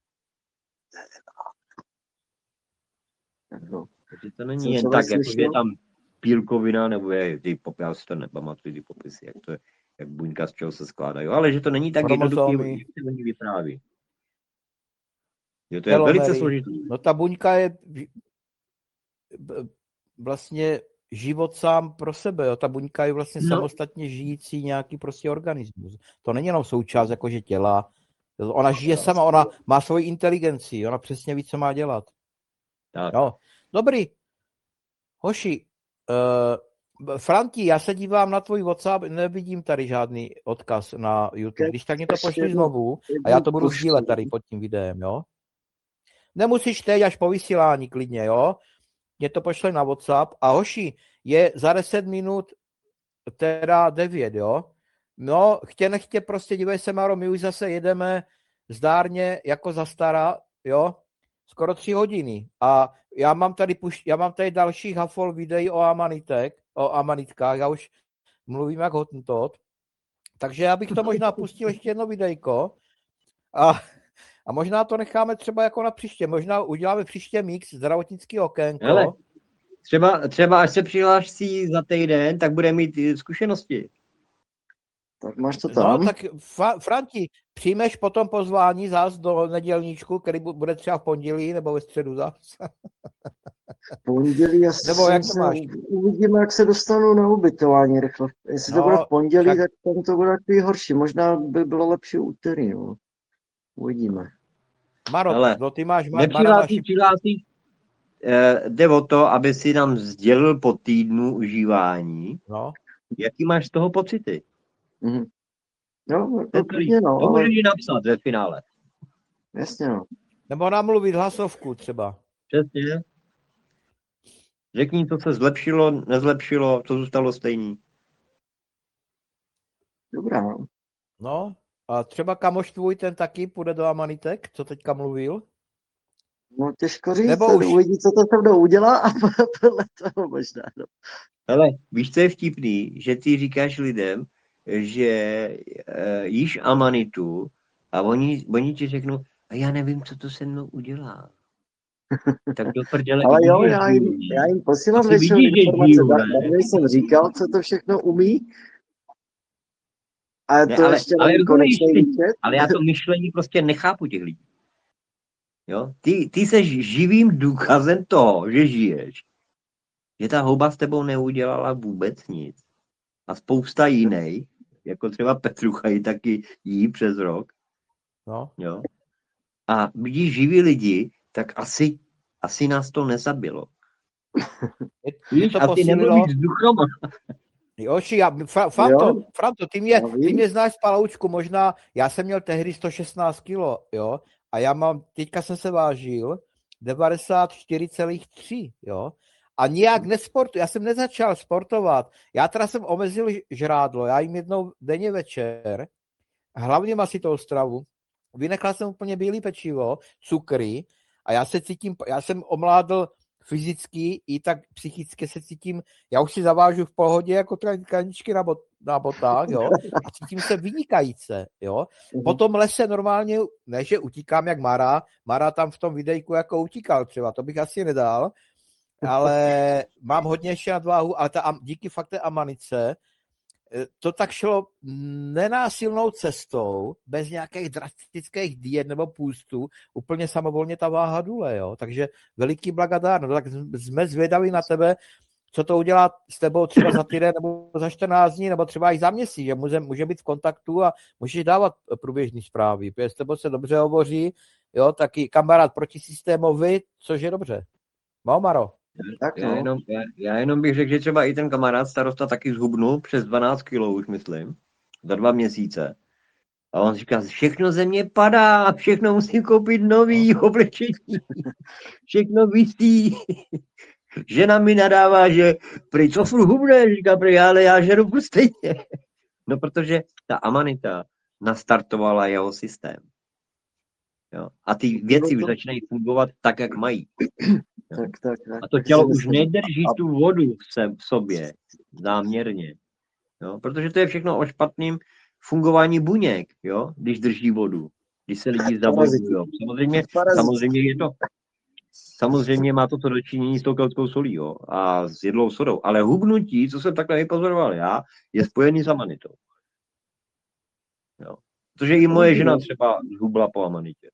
No. Takže to není Jsem jen třeba tak, jako, že je slyšel- tam bílkovina, nebo je, ty pop, já si to nepamatuji, ty popisy, jak to je, jak buňka z čeho se skládá, jo, ale že to není tak Chromosomy. jednoduchý, jak se oni vypráví. Jo, to je Telomery. velice složitý. No ta buňka je v- b- vlastně život sám pro sebe, jo. Ta buňka je vlastně No. samostatně žijící nějaký prostě organismus. To není jenom součást jakože těla. Ona žije sama, ona má svoji inteligenci, ona přesně ví, co má dělat. Tak. Jo. Dobrý. Hoši, uh, Franti, já se dívám na tvůj WhatsApp, nevidím tady žádný odkaz na YouTube. Když tak mi to Ještě pošli jednou- znovu a já to budu Puštu. sdílet tady pod tím videem, jo? Nemusíš teď až po vysílání klidně, jo? Mě to pošle na WhatsApp a hoši, je za deset minut teda devět, jo? No, chtě nechtě prostě, dívej se, Maro, my už zase jedeme zdárně jako za stará, jo? Skoro tři hodiny. A já mám tady, puš- já mám tady další hafol videí o amanitek, o amanitkách, já už mluvím jak hottentot. Takže já bych to možná pustil ještě jedno videjko a, a možná to necháme třeba jako na příště. Možná uděláme příště mix, zdravotnický okénko. Hele. Třeba, třeba až se přihláší za týden, tak bude mít eh, zkušenosti. Tak máš to No, tam? tak Fa- Franti, přijmeš potom pozvání zás do nedělníčku, který bu- bude třeba v pondělí nebo ve středu zás? Pondělí asi Nebo jak to se, máš? uvidíme, jak se dostanu na ubytování rychle. Jestli to bude No, v pondělí, tak- tak tam to bude takový horší. Možná by bylo lepší úterý, no. Uvidíme. Maro, Hele, no ty máš, Mara máš, Nepřihlásí, přihlásí, eh, jde o to, aby si nám sdělil po týdnu užívání, no, jaký máš z toho pocity. Mhm. No, To, to je klidně, no, to ale můžeš i napsat ve finále. jasně, no. nebo namluvit hlasovku třeba. Přesně. Řekni, co se zlepšilo, nezlepšilo, co zůstalo stejný. Dobrá, no. No, a třeba kamoš tvůj, ten taky půjde do Amanitek, co teďka mluvil? No těžko říct, Nebo ten už- uvidí, co to se mnou udělá a podle toho možná, no. Hele, víš, co je vtipný? Že ty říkáš lidem, že e, jíš amanitu a oni, oni ti řeknou, a já nevím, co to se mnou udělá. Tak do prdele, Ale vidíš, jo, že já žiju, jim, ne? já jim posílám Asi většinou vidíš, že informace, žiju, tak ne? tady jsem říkal, co to všechno umí. A Ne, to ale- ještě ale není rozumíš konečný ty- výčet. Ale já to myšlení prostě nechápu těch lidí. Jo? Ty, ty jsi živým důkazem toho, že žiješ. Že ta houba s tebou neudělala vůbec nic. A spousta jiných, jako třeba Petrucha, ji taky jí přes rok. No, Jo? A vidíš živý lidi, tak asi, asi nás to nezabilo. je, je Víš, to a ty posílilo. nemluvíš s duchama. Joši, já, Fra, Franto, Jo, Franto, ty mě, já vím. ty mě znáš z paloučku, možná, já jsem měl tehdy sto šestnáct kilo, jo, a já mám, teďka jsem se vážil, devadesát čtyři celá tři, jo, a nijak nesportu, já jsem nezačal sportovat, já teda jsem omezil žrádlo, já jim jednou denně večer, hlavně masitou stravu, vynechal jsem úplně bílý pečivo, cukry a já se cítím, já jsem omládl fyzicky i tak psychicky se cítím, já už si zavážu v pohodě jako kraničky na, bot, na botách, jo, a cítím se vynikajíce, jo. Po tom lese normálně, ne, že utíkám jak Mara, Mara tam v tom videjku jako utíkal třeba, to bych asi nedal, ale mám hodně ještě nadváhu, ale ta, díky fakt té amanice, to tak šlo nenásilnou cestou, bez nějakých drastických diet nebo půstů, úplně samovolně ta váha důle, jo. Takže veliký blagadár, no tak jsme zvědaví na tebe, co to udělá s tebou třeba za týden nebo za čtrnáct dní, nebo třeba i za měsíc, že může, může být v kontaktu a můžeš dávat průběžné zprávy, protože s tebou se dobře hovoří, jo, taky kamarád protisystémový, což je dobře. No, Maro. Tak Já no. jenom, já, já jenom bych řekl, že třeba i ten kamarád starosta taky zhubnul přes dvanáct kilogramů už myslím, za dva měsíce. A on říká, všechno ze mě padá, všechno musím koupit nový oblečení, všechno visí. Žena mi nadává, že prý co furt hubne, říká prý, ale já žeru furt stejně. No protože ta amanita nastartovala jeho systém. Jo. A ty věci už začínají fungovat tak, jak mají. Tak, tak, tak. A to tak tělo si už myslím. nedrží A- tu vodu v, se, v sobě záměrně. Jo? Protože to je všechno o špatným fungování buněk, jo? Když drží vodu, když se lidi zavodňují. Samozřejmě, Parazit. samozřejmě je to, samozřejmě má to co dočinění s tou keltskou solí, jo? A s jedlou sodou. Ale hubnutí, co jsem takhle vypozoroval já, je spojený s amanitou. Jo? Protože i moje žena třeba zhubla po amanitě.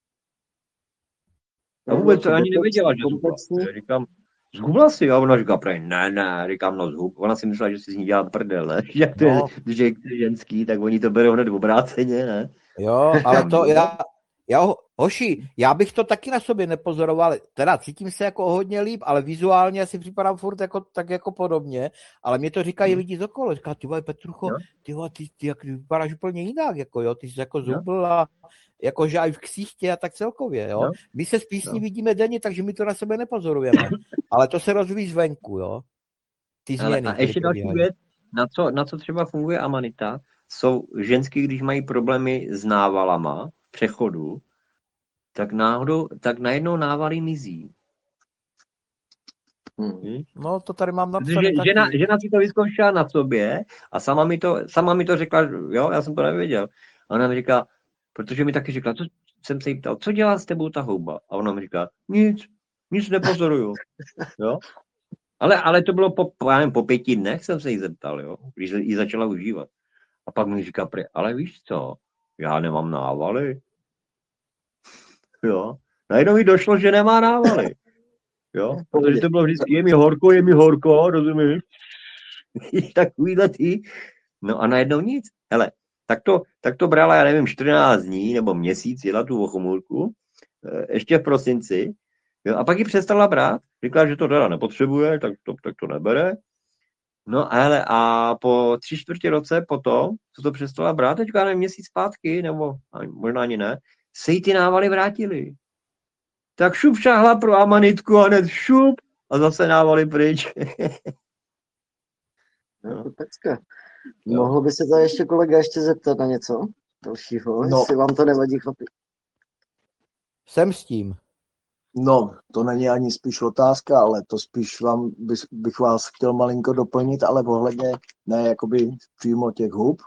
A vůbec to ani nevěděla, že zhubla. komplexní. Já říkám, zhubla si? A ona říká, prej, ne, ne, říkám, no zhub. Ona si myslela, že si z ní dělá prdel, ne? Že to je, No. že je ženský, tak oni to berou hned obráceně, ne? Jo, ale to já, já, ho- hoši, já bych to taky na sobě nepozoroval, teda cítím se jako hodně líp, ale vizuálně si připadám furt jako, tak jako podobně, ale mě to říkají lidi z okolo, říká, ty vole, Petrucho, Jo. ty vole, ty, ty, jak, ty vypadáš úplně jinak, jako jo, ty jsi jako Jo. zubl a jako že aj v ksichtě a tak celkově, jo. Jo. My se z písní Jo. vidíme denně, takže my to na sebe nepozorujeme, ale to se rozvíjí zvenku, jo. Ty Ale změny. a které ještě další probíhají. věc, na co, na co třeba funguje amanita, jsou ženský, když mají problémy s návalama v přechodu, tak, náhodou, tak najednou návaly mizí. Hmm. No, to tady mám napsané Protože taky. žena, žena si to vyzkoušela na sobě a sama mi to, sama mi to řekla, jo, já jsem to nevěděl. A ona mi říká, protože mi taky řekla, co, jsem se jí ptal, co dělá s tebou ta houba? A ona mi říká, nic, nic nepozoruju. Jo? Ale, ale to bylo po, já nevím, po pěti dnech jsem se jí zeptal, jo, když ji začala užívat. A pak mi říká, prý, ale víš co, já nemám návaly. Jo. Najednou mi došlo, že nemá návaly. Jo, protože to bylo vždycky, je mi horko, je mi horko, rozumíš? Takovýhle ty. No a najednou nic. Hele, tak to, tak to brala, já nevím, čtrnáct dní nebo měsíc, jela tu ochomůrku, ještě v prosinci, jo, a pak ji přestala brát, říkala, že to teda nepotřebuje, tak to, tak to nebere. No ale a po tři čtvrtě roce potom, co to přestala brát, teďka nevím, měsíc zpátky, nebo možná ani ne, se jí ty návaly vrátily. Tak šup šáhla pro amanitku a hned šup a zase návaly pryč. No, to pecka. Mohl by se tady ještě kolega ještě zeptat na něco dalšího, No. jestli vám to nevadí, chlapi. Jsem s tím. No, to není ani spíš otázka, ale to spíš vám bych, bych vás chtěl malinko doplnit, ale ohledně ne jakoby přímo těch hub,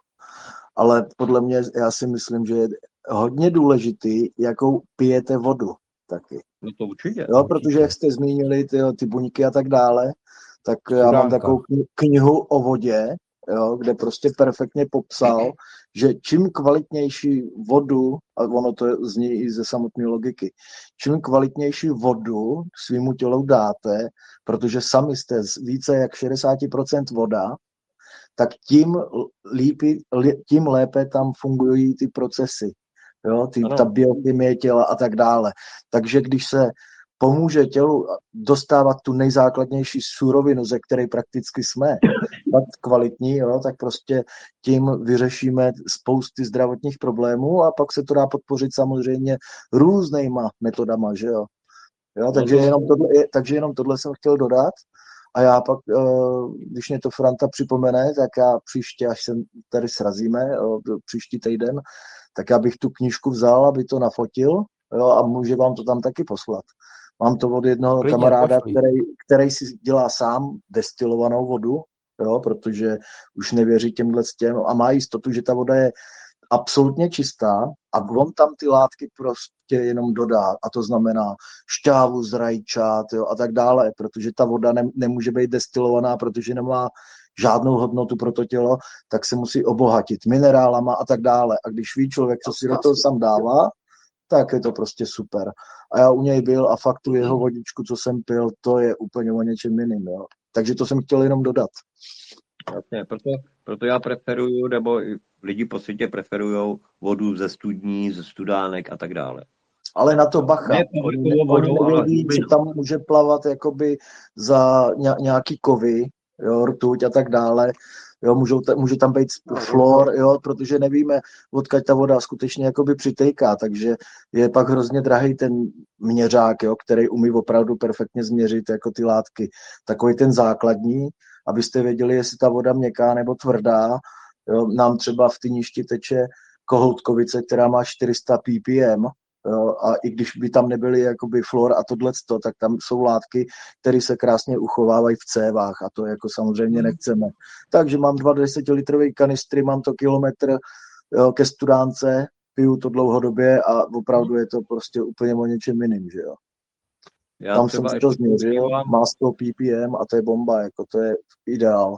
ale podle mě, já si myslím, že je hodně důležitý, jakou pijete vodu taky. No to určitě. Jo, protože jak jste zmínili ty, ty buňky a tak dále, tak já mám Studánka. takovou kni- knihu o vodě, jo, kde prostě perfektně popsal, že čím kvalitnější vodu, a ono to zní i ze samotné logiky, čím kvalitnější vodu svýmu tělu dáte, protože sami jste z více jak šedesát procent voda, tak tím, lípi, li- tím lépe tam fungují ty procesy, jo, ty, Ano. ta biochemie těla a tak dále. Takže když se pomůže tělu dostávat tu nejzákladnější surovinu, ze které prakticky jsme, tak kvalitní, jo, tak prostě tím vyřešíme spousty zdravotních problémů a pak se to dá podpořit samozřejmě různýma metodama, že jo. jo takže, jenom tohle, takže jenom tohle jsem chtěl dodat. A já pak, když mě to Franta připomene, tak já příště, až se tady srazíme, příští týden, tak já bych tu knížku vzal, aby to nafotil, jo, a může vám to tam taky poslat. Mám to od jednoho Klidně, kamaráda, pošli. který, který si dělá sám destilovanou vodu, jo, protože už nevěří těmhle těm a má jistotu, že ta voda je absolutně čistá a on tam ty látky prostě jenom dodá. A to znamená šťávu z rajčat, jo, a tak dále, protože ta voda ne, nemůže být destilovaná, protože nemá žádnou hodnotu pro to tělo, tak se musí obohatit minerálama a tak dále. A když ví člověk, co si do toho sám dává, tak je to prostě super. A já u něj byl a fakt tu jeho vodičku, co jsem pil, to je úplně o něčem jiným. Jo. Takže to jsem chtěl jenom dodat. Jasně, proto, proto já preferuju, nebo lidi po světě preferují vodu ze studní, ze studánek a tak dále. Ale na to bacha. Ne, Oni povrchovou ne- vodu, oni ale nevědí, hlubinu. co tam může plavat jakoby za ně- nějaký kovy, jo, rtuť a tak dále. Jo, můžou ta, může tam být flor, jo, protože nevíme, odkud ta voda skutečně jakoby přitejká, takže je pak hrozně drahý ten měřák, jo, který umí opravdu perfektně změřit jako ty látky. Takový ten základní, abyste věděli, jestli ta voda měkká nebo tvrdá. Jo, nám třeba v Tyništi teče Kohoutkovice, která má čtyři sta ppm, jo, a i když by tam nebyly jakoby flor a tohleto, tak tam jsou látky, které se krásně uchovávají v cévách a to jako samozřejmě nechceme. Takže mám dva desetilitrové kanistry, mám to kilometr, jo, ke studánce, piju to dlouhodobě a opravdu je to prostě úplně o něčem jiným, že jo. Já Tam jsem třeba si to ještě změřil, používám, má sto ppm a to je bomba, jako to je ideál.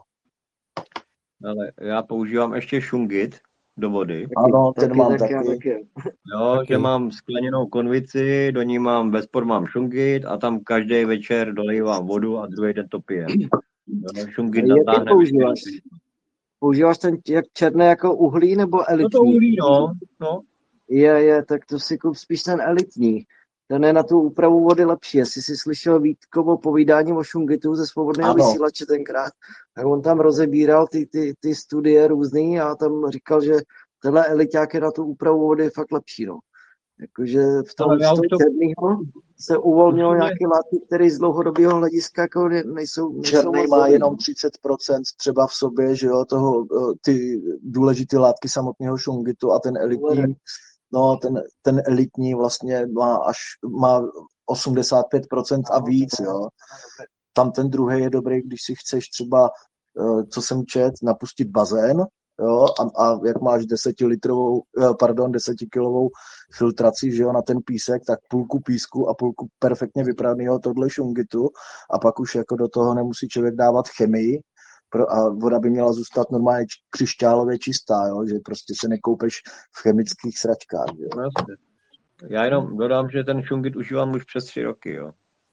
ale já používám ještě šungit do vody. Ano, ten Taky, mám taky, taky. já taky. Jo, Taky. že mám skleněnou konvici, do ní mám ve spor mám šungit a tam každý večer dolejvám vodu a druhý den to pijem. Jo, šungit A jaký natáhne používáš? veškerý- Používáš ten jak černý jako uhlí nebo No to elitní? uhlí, no. no. Je, je, tak to si kup spíš ten elitní. Ten je na tu úpravu vody lepší. Jestli jsi slyšel Vítkovo povídání o šungitu ze Svobodného Ano. vysílače tenkrát, tak on tam rozebíral ty, ty, ty studie různý a tam říkal, že tenhle eliťák je na tu úpravu vody fakt lepší. No. Jakože v tom, Ale já z toho už to- černýho se uvolnilo Už to ne- nějaké látky, které z dlouhodobého hlediska jako ne- nejsou, nejsou Černý moc má dobrý. jenom třicet procent třeba v sobě, že jo, toho, eh, ty důležité látky samotného šungitu a ten elitní, no ten, ten elitní vlastně má až, má osmdesát pět procent a víc, jo. Tam ten druhý je dobrý, když si chceš třeba, eh, co jsem čet, napustit bazén, jo, a, a jak máš desetilitrovou, eh, pardon, desetikilovou filtraci, že jo, na ten písek, tak půlku písku a půlku perfektně vypraného tohle šungitu a pak už jako do toho nemusí člověk dávat chemii, pro, a voda by měla zůstat normálně č- křišťálově čistá, jo? Že prostě se nekoupeš v chemických sračkách. Jo? No, jasně. Já jenom dodám, že ten šungit užívám už přes tři roky, jo.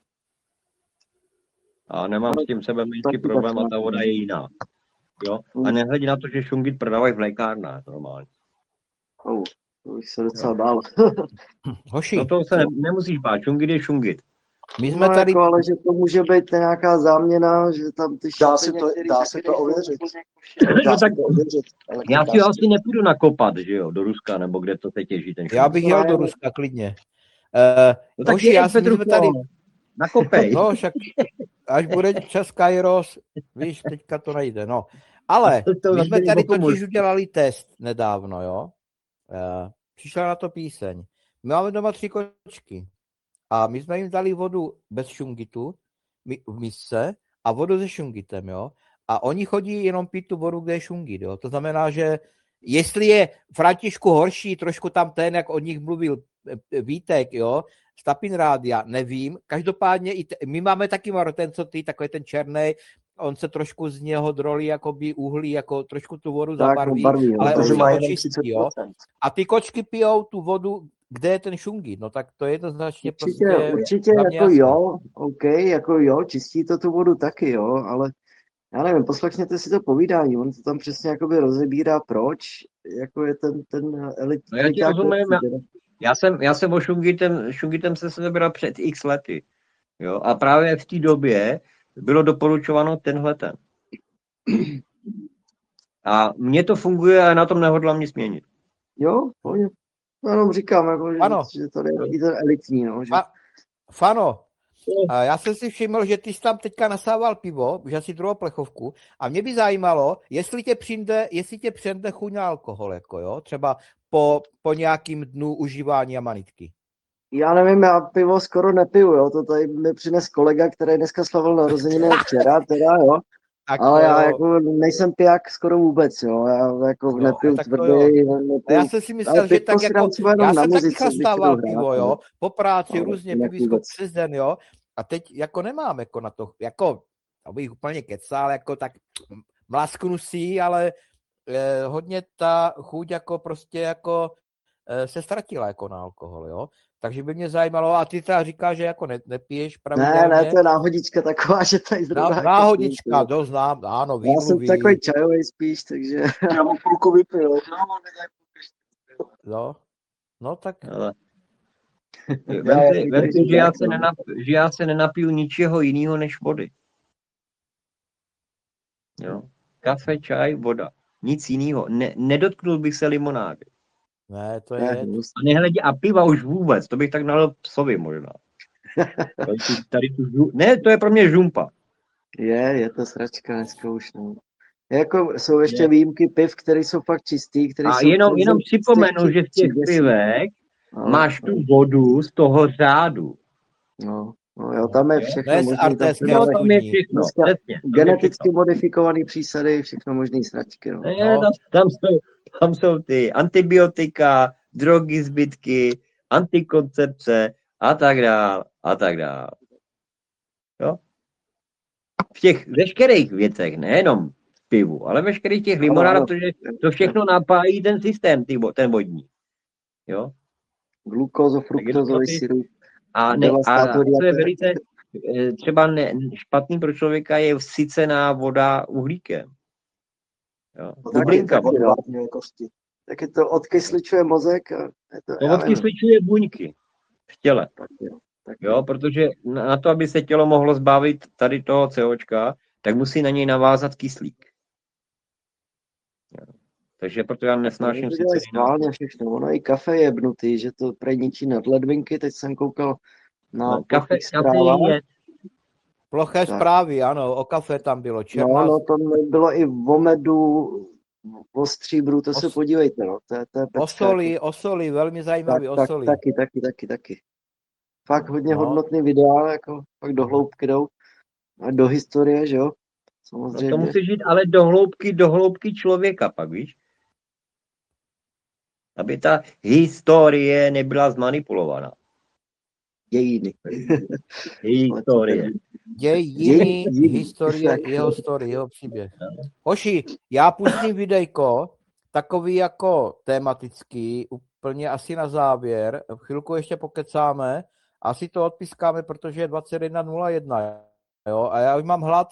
A nemám s tím sebe menší taky problém tak a ta voda je jiná. Jo? A nehledě na to, že šungit prodávají v lékárnách normálně. Oh, to bych se docela bál. Hoši, No to se ne, nemusíš bát, šungit je šungit. my jsme No, tady, jako, ale že to může být nějaká záměna, že tam ty Dá šaty se to- některý dá taky se to nejsou ověřit. úplně košer. Dá No se tak to ověřit. já si ho asi nepůjdu nakopat, že jo, do Ruska, nebo kde to se těží ten šungit. já bych jel do Ruska klidně. Uh, No tak hoši, já jedeš, si, my jsme tady, Petrucho, nakopej. no však, až bude čas Kairos, víš, teďka to nejde, no. Ale To my jsme zase tady někomu- totiž udělali test nedávno, jo. Uh, přišla na to píseň. My máme doma tři kočky a my jsme jim dali vodu bez šungitu mi- v misce a vodu se šungitem, jo. A oni chodí jenom pít tu vodu, kde je šungit, jo. To znamená, že jestli je Františku horší, trošku tam ten, jak od nich mluvil eh, Vítek, jo, z Tapin Rádia, nevím. Každopádně i t- my máme taky Maro, ten, co ty, takový ten černý, on se trošku z něho drolí, jakoby uhlí, jako trošku tu vodu Tak, zabarví, barví, jo, ale Protože on má je jenom očistí, třicet jo. procent. A ty kočky pijou tu vodu, kde je ten šungit, no tak to je jednoznačně Určitě, prostě určitě za mě jako jasné. jo, OK, jako jo, čistí to tu vodu taky, jo, ale já nevím, poslechněte si to povídání, on to tam přesně jakoby rozebírá, proč, jako je ten, ten elit, No já ti eliťák rozumím, lepší, já- teda. Já jsem, já jsem o šungitem, šungitem se sebral před x lety. Jo? A právě v té době bylo doporučováno tenhle ten. A mně to funguje a na tom nehodlám nic měnit. Jo, pohodě. No, jenom říkám, jako, že, Ano. že to je i ten elitní, no, že A, Fano, a já jsem si všiml, že ty jsi tam teďka nasával pivo, že asi druhou plechovku, a mě by zajímalo, jestli tě přijde, jestli tě přijde chuť na alkohol, jako jo, třeba po, po nějakým dnu užívání amanitky. já nevím, já pivo skoro nepiju, jo, to tady mi přines kolega, který dneska slavil narozeniny včera, teda, jo, Tak, ale já eh, jako nejsem piják skoro vůbec, jo, já jako Jo, nepiju tak to tvrdý, a nepiju, já jsem si ale myslel, že pivko tak si jako, dám třeba jenom já na jsem taky muzice, když chastával jdu hrát, pivo, jo, no. po práci Ale různě jinak pivísko vůbec. přes den, jo, a teď jako nemám jako na to, jako, abych úplně kecal, jako tak mlasknu si, ale eh, hodně ta chuť jako prostě jako eh, se ztratila jako na alkohol, jo. Takže by mě zajímalo, a ty teda říkáš, že jako ne, nepiješ Ne, pravidelně. ne, to je náhodička taková, že tady Ná, zrovna jako náhodička, piju, to znám, ano, já jsem výmluvy, takový čajový spíš, takže Já mám půlku vypil. no, no tak, Ale... Já Vem si, jak vem si, říkám, že, já tak se to- nenap, že já se nenapiju ničeho jiného než vody. Jo? Kafe, čaj, voda. Nic jiného. Ne, nedotknul bych se limonády. ne, to ne, je, no, A nehledě, a piva už vůbec. To bych tak nalil psovi možná. Tady tu- Tady tu, žu- ne, to je pro mě žumpa. je, je to sračka dneska už, no. Jako jsou ještě Je. výjimky piv, které jsou fakt čistý, které A jsou jenom, z- jenom z- připomenu, z těch že v těch tříděsí. pivech No, máš no, tu vodu z toho řádu. no, no, jo, tam je Jo? všechno Ne z možný, tam artéského jsou No, tam je studní. všechno. Dneska Přesně, tam je geneticky všechno. modifikované přísady, všechno možný sračky, no. Ne, No. tam, tam, jsou, tam jsou ty antibiotika, drogy, zbytky, antikoncepce a tak dál, a tak dál. Jo? V těch veškerých věcech, nejenom v pivu, ale veškerých těch limonádách, ano. protože to všechno napájí ten systém, ty, vo- ten vodní. Jo? Glukózo, fruktozový taky- sirup. A, ne, a Devastátor co je diabetes. velice eh, třeba ne, špatný pro člověka je vsycená voda uhlíkem. Jo? No, taky, Bublinka. taky, no. Odvládňuje kosti. Taky to odkysličuje mozek. A je to, To já nevím, odkysličuje buňky v těle. tak jo, tak Jo, protože na na to, aby se tělo mohlo zbavit tady toho COčka, tak musí na něj navázat kyslík. Jo. Takže proto já nesnáším to sice dělají schválně všechno. Ono i kafe je jebnutý, že to prej ničí nad ledvinky. Teď jsem koukal na no, kafe, plochých kafe zprávách. je, ploché Tak. zprávy, ano, o kafe tam bylo, černá, No, no, to bylo i o medu, o stříbru, to se Os- podívejte, no. To, je- to je pecka, o soli, o soli, velmi tak, zajímavý, o tak, soli. taky, taky, taky, taky. Fakt hodně No. hodnotný videa, jako fakt do hloubky jdou. A do historie, že jo? no Samozřejmě. to musí žít ale do hloubky, do hloubky člověka pak, víš? Aby ta historie nebyla zmanipulovaná. Dějiny. Historie. Děj jiný, historie, jeho story, jeho příběh. Hoši, já pustím videjko, takový jako tematický, úplně asi na závěr. V chvilku ještě pokecáme, asi to odpískáme, protože je dvacet jedna nula jedna. Jo? A já už mám hlad.